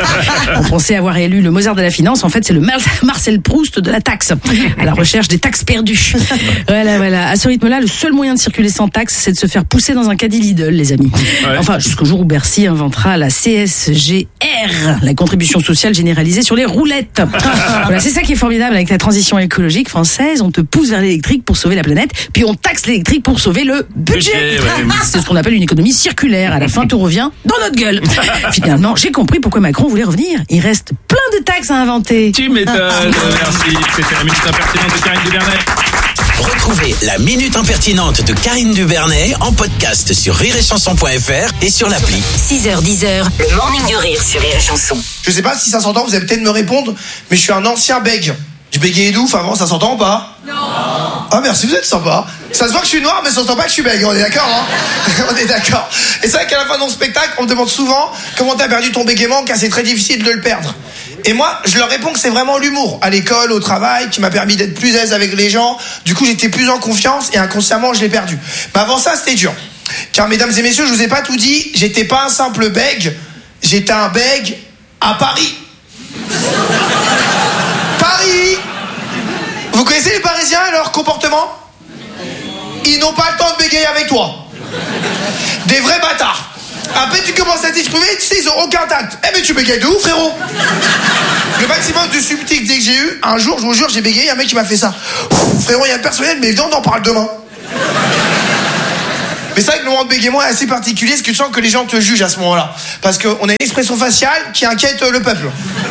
On pensait avoir élu le Mozart de la finance. En fait, c'est le Mar- Marcel Proust de la taxe. À la recherche des taxes perdues. Voilà, voilà. À ce rythme-là, le seul moyen de circuler sans taxe, c'est de se faire pousser dans un caddie Lidl, les amis. Ouais. Enfin, jusqu'au jour où Bercy inventera la C S G R, la contribution sociale généralisée sur les roulettes. Voilà, c'est ça qui est formidable avec la transition écologique française. On te pousse vers l'électrique pour sauver la planète, puis on taxe l'électrique pour sauver le budget. budget ouais. C'est ce qu'on appelle une économie circulaire. À la fin, tout revient dans notre gueule. Finalement, j'ai compris pourquoi Macron voulait revenir. Il reste plein de taxes à inventer. Tu m'étonnes. Merci. C'était la minute impertinente de Karine Duvernet. Retrouvez la minute impertinente de Karine Duvernet en podcast sur rire et chanson point f r et sur l'appli. six heures dix, le morning du rire sur Rire et Chanson. Je sais pas si ça s'entend, vous allez peut-être me répondre, mais je suis un ancien bègue. Tu bégayais d'ouf avant, ça s'entend ou pas? Non. Ah merci, vous êtes sympa. Ça se voit que je suis noir, mais ça s'entend pas que je suis bègue, on est d'accord, hein? On est d'accord. Et c'est vrai qu'à la fin de mon spectacle, on me demande souvent comment t'as perdu ton bégaiement, car c'est très difficile de le perdre. Et moi, je leur réponds que c'est vraiment l'humour, à l'école, au travail, qui m'a permis d'être plus à l'aise avec les gens. Du coup, j'étais plus en confiance et inconsciemment, je l'ai perdu. Mais avant ça, c'était dur. Car, mesdames et messieurs, je vous ai pas tout dit, j'étais pas un simple bègue, j'étais un bègue à Paris. Paris! Vous connaissez les Parisiens et leur comportement? Ils n'ont pas le temps de bégayer avec toi. Des vrais bâtards. Après, tu commences à t'exprimer, tu sais, ils ont aucun tact. Eh, mais tu bégayes de ouf, frérot. Le maximum de subtilité que j'ai eu, un jour, je vous jure, j'ai bégayé, un mec qui m'a fait ça. Ouf, frérot, il y a le personnel, mais viens, on en parle demain. Mais c'est vrai que le moment de bégaiement est assez particulier, parce que tu sens que les gens te jugent à ce moment-là. Parce qu'on a une expression faciale qui inquiète le peuple.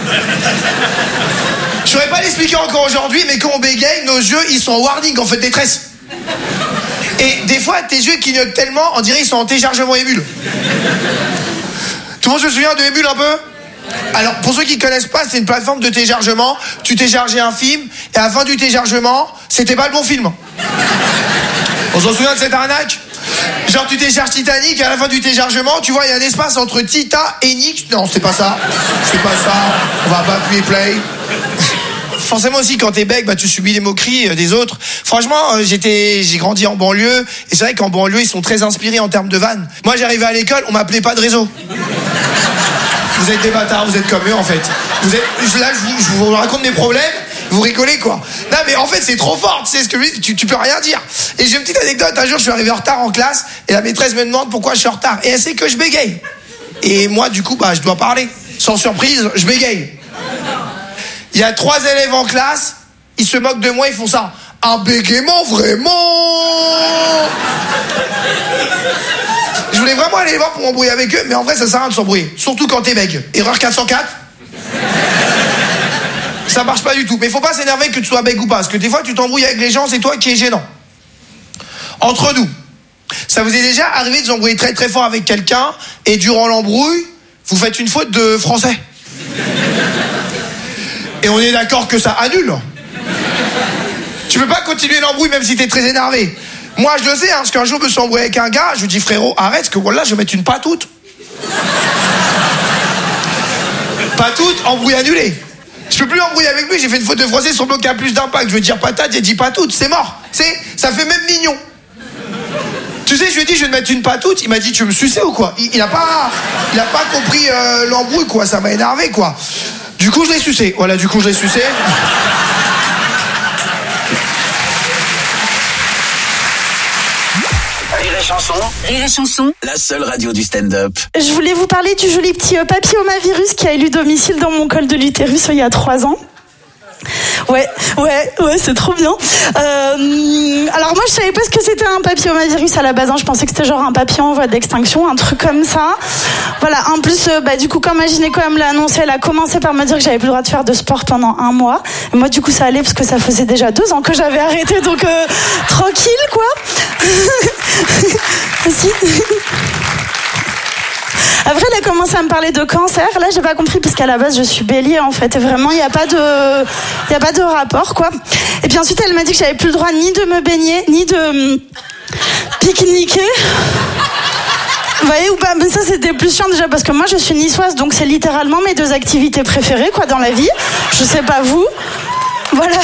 Je saurais pas l'expliquer encore aujourd'hui, mais quand on bégaye, nos yeux, ils sont en warning, en fait, détresse. Et des fois, tes yeux clignotent tellement, on dirait qu'ils sont en téléchargement Emule. Tout le monde se souvient de Emule un peu? Alors, pour ceux qui ne connaissent pas, c'est une plateforme de téléchargement. Tu téléchargeais un film, et à la fin du téléchargement, c'était pas le bon film. On s'en souvient de cette arnaque? Genre, tu télécharges Titanic, et à la fin du téléchargement, tu vois, il y a un espace entre Tita et Nick. Non, c'est pas ça. C'est pas ça. On va pas appuyer play. Forcément aussi, quand t'es bec, bah, tu subis les moqueries des autres. Franchement, euh, j'étais, j'ai grandi en banlieue, et c'est vrai qu'en banlieue, ils sont très inspirés en termes de vannes. Moi, j'arrivais à l'école, on m'appelait pas de réseau. Vous êtes des bâtards, vous êtes comme eux, en fait. Vous êtes, là, je vous, je vous raconte mes problèmes, vous rigolez, quoi. Non, mais en fait, c'est trop fort, tu sais ce que je dis, tu, tu peux rien dire. Et j'ai une petite anecdote, un jour, je suis arrivé en retard en classe, et la maîtresse me demande pourquoi je suis en retard. Et elle sait que je bégaye. Et moi, du coup, bah, je dois parler. Sans surprise, je bégaye. Il y a trois élèves en classe, ils se moquent de moi, ils font ça. Un bégaiement, vraiment. Je voulais vraiment aller les voir pour m'embrouiller avec eux, mais en vrai, ça sert à rien de s'embrouiller. Surtout quand t'es bègue. Erreur quatre cent quatre. Ça marche pas du tout. Mais faut pas s'énerver que tu sois bègue ou pas, parce que des fois, tu t'embrouilles avec les gens, c'est toi qui es gênant. Entre nous, ça vous est déjà arrivé de vous embrouiller très très fort avec quelqu'un, et durant l'embrouille, vous faites une faute de français. Et on est d'accord que ça annule. Tu peux pas continuer l'embrouille même si t'es très énervé. Moi je le sais, hein, parce qu'un jour je me suis embrouillé avec un gars, je lui dis frérot arrête, parce que voilà je vais mettre une patoute. Patoute, embrouille annulé. Je peux plus embrouiller avec lui, j'ai fait une faute de français sur le mot qui a plus d'impact. Je veux dire patate, j'ai dit patoute, c'est mort. C'est, ça fait même mignon. Tu sais, je lui ai dit je vais te mettre une patoute, il m'a dit tu veux me sucer ou quoi? Il, il a pas, il a pas compris euh, l'embrouille quoi, ça m'a énervé quoi. Du coup, je l'ai sucé. Voilà, du coup, je l'ai sucé. Rire et chanson. Rire et chanson. La seule radio du stand-up. Je voulais vous parler du joli petit euh, papillomavirus qui a élu domicile dans mon col de l'utérus il y a trois ans. Ouais, ouais, ouais, c'est trop bien. Euh, alors moi, je savais pas ce que c'était un papillomavirus à la base. Hein. Je pensais que c'était genre un papillon en voie d'extinction, un truc comme ça. Voilà. En plus, euh, bah du coup, quand ma gynéco me l'a annoncé, elle a commencé par me dire que j'avais plus le droit de faire de sport pendant un mois. Et moi, du coup, ça allait parce que ça faisait déjà deux ans que j'avais arrêté, donc euh, tranquille, quoi. Si. Après, elle a commencé à me parler de cancer. Là, j'ai pas compris parce qu'à la base, je suis bélier en fait. Et vraiment, il n'y a pas de, il y a pas de rapport, quoi. Et puis ensuite, elle m'a dit que j'avais plus le droit ni de me baigner, ni de hum, pique-niquer. Vous voyez ou pas? Mais ça, c'était plus chiant déjà parce que moi, je suis niçoise, donc c'est littéralement mes deux activités préférées, quoi, dans la vie. Je sais pas vous. Voilà.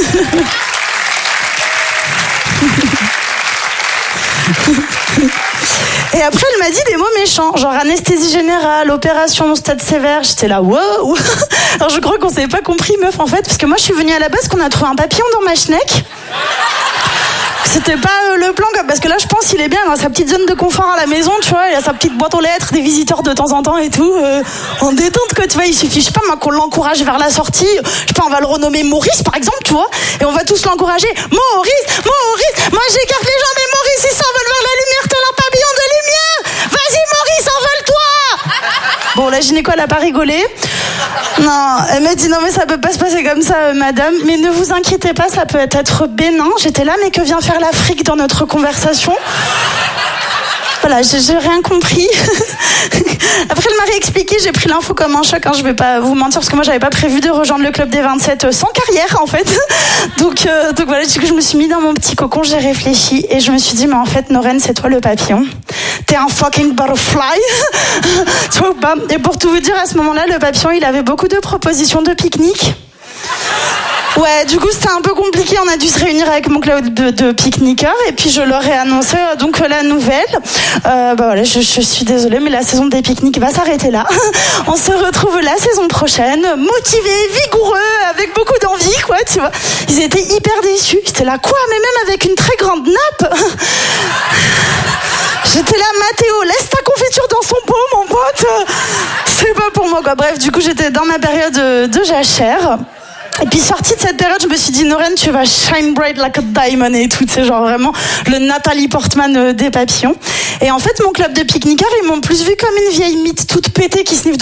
Et après, elle m'a dit des mots méchants, genre anesthésie générale, opération, stade sévère. J'étais là, wow. Alors je crois qu'on s'avait pas compris, meuf, en fait, parce que moi, je suis venue à la base qu'on a trouvé un papillon dans ma schneck. C'était pas euh, le plan, parce que là, je pense qu'il est bien dans sa petite zone de confort à la maison, tu vois. Il a sa petite boîte aux lettres, des visiteurs de temps en temps et tout. Euh, en détente, quoi, tu vois. Il suffit, je sais pas, moi, qu'on l'encourage vers la sortie. Je sais pas, on va le renommer Maurice, par exemple, tu vois. Et on va tous l'encourager. Maurice, Maurice. Moi, j'écarte les gens, mais Maurice, il s'envole vers la lumière, tel un papillon de lumière. Vas-y, Maurice, envole-toi. Bon, la gynéco, elle a pas rigolé. Non, elle m'a dit non mais ça peut pas se passer comme ça, euh, madame. Mais ne vous inquiétez pas, ça peut être bénin. J'étais là, mais que vient faire l'Afrique dans notre conversation? Voilà, j'ai, j'ai rien compris. Après, elle m'a réexpliqué, j'ai pris l'info comme un choc, hein, je vais pas vous mentir, parce que moi, j'avais pas prévu de rejoindre le club des vingt-sept sans carrière, en fait. Donc, euh, donc voilà, du coup, je me suis mis dans mon petit cocon, j'ai réfléchi, et je me suis dit, mais en fait, Noren, c'est toi le papillon. T'es un fucking butterfly. Tu vois ou pas? Et pour tout vous dire, à ce moment-là, le papillon, il avait beaucoup de propositions de pique-nique. Ouais, du coup c'était un peu compliqué, on a dû se réunir avec mon club de, de pique-niqueurs et puis je leur ai annoncé euh, donc la nouvelle. Euh, bah voilà, je, je suis désolée mais la saison des pique-niques va s'arrêter là. On se retrouve la saison prochaine, motivés, vigoureux, avec beaucoup d'envie quoi, tu vois. Ils étaient hyper déçus, j'étais là quoi, mais même avec une très grande nappe. J'étais là, Mathéo, laisse ta confiture dans son pot mon pote. C'est pas pour moi quoi. Bref, du coup j'étais dans ma période de, de jachère. Et puis sortie de cette période, je me suis dit Noren, tu vas shine bright like a diamond et tout, c'est genre vraiment le Nathalie Portman des papillons. Et en fait, mon club de pique-niqueurs, ils m'ont plus vu comme une vieille mythe toute pétée qui sniffe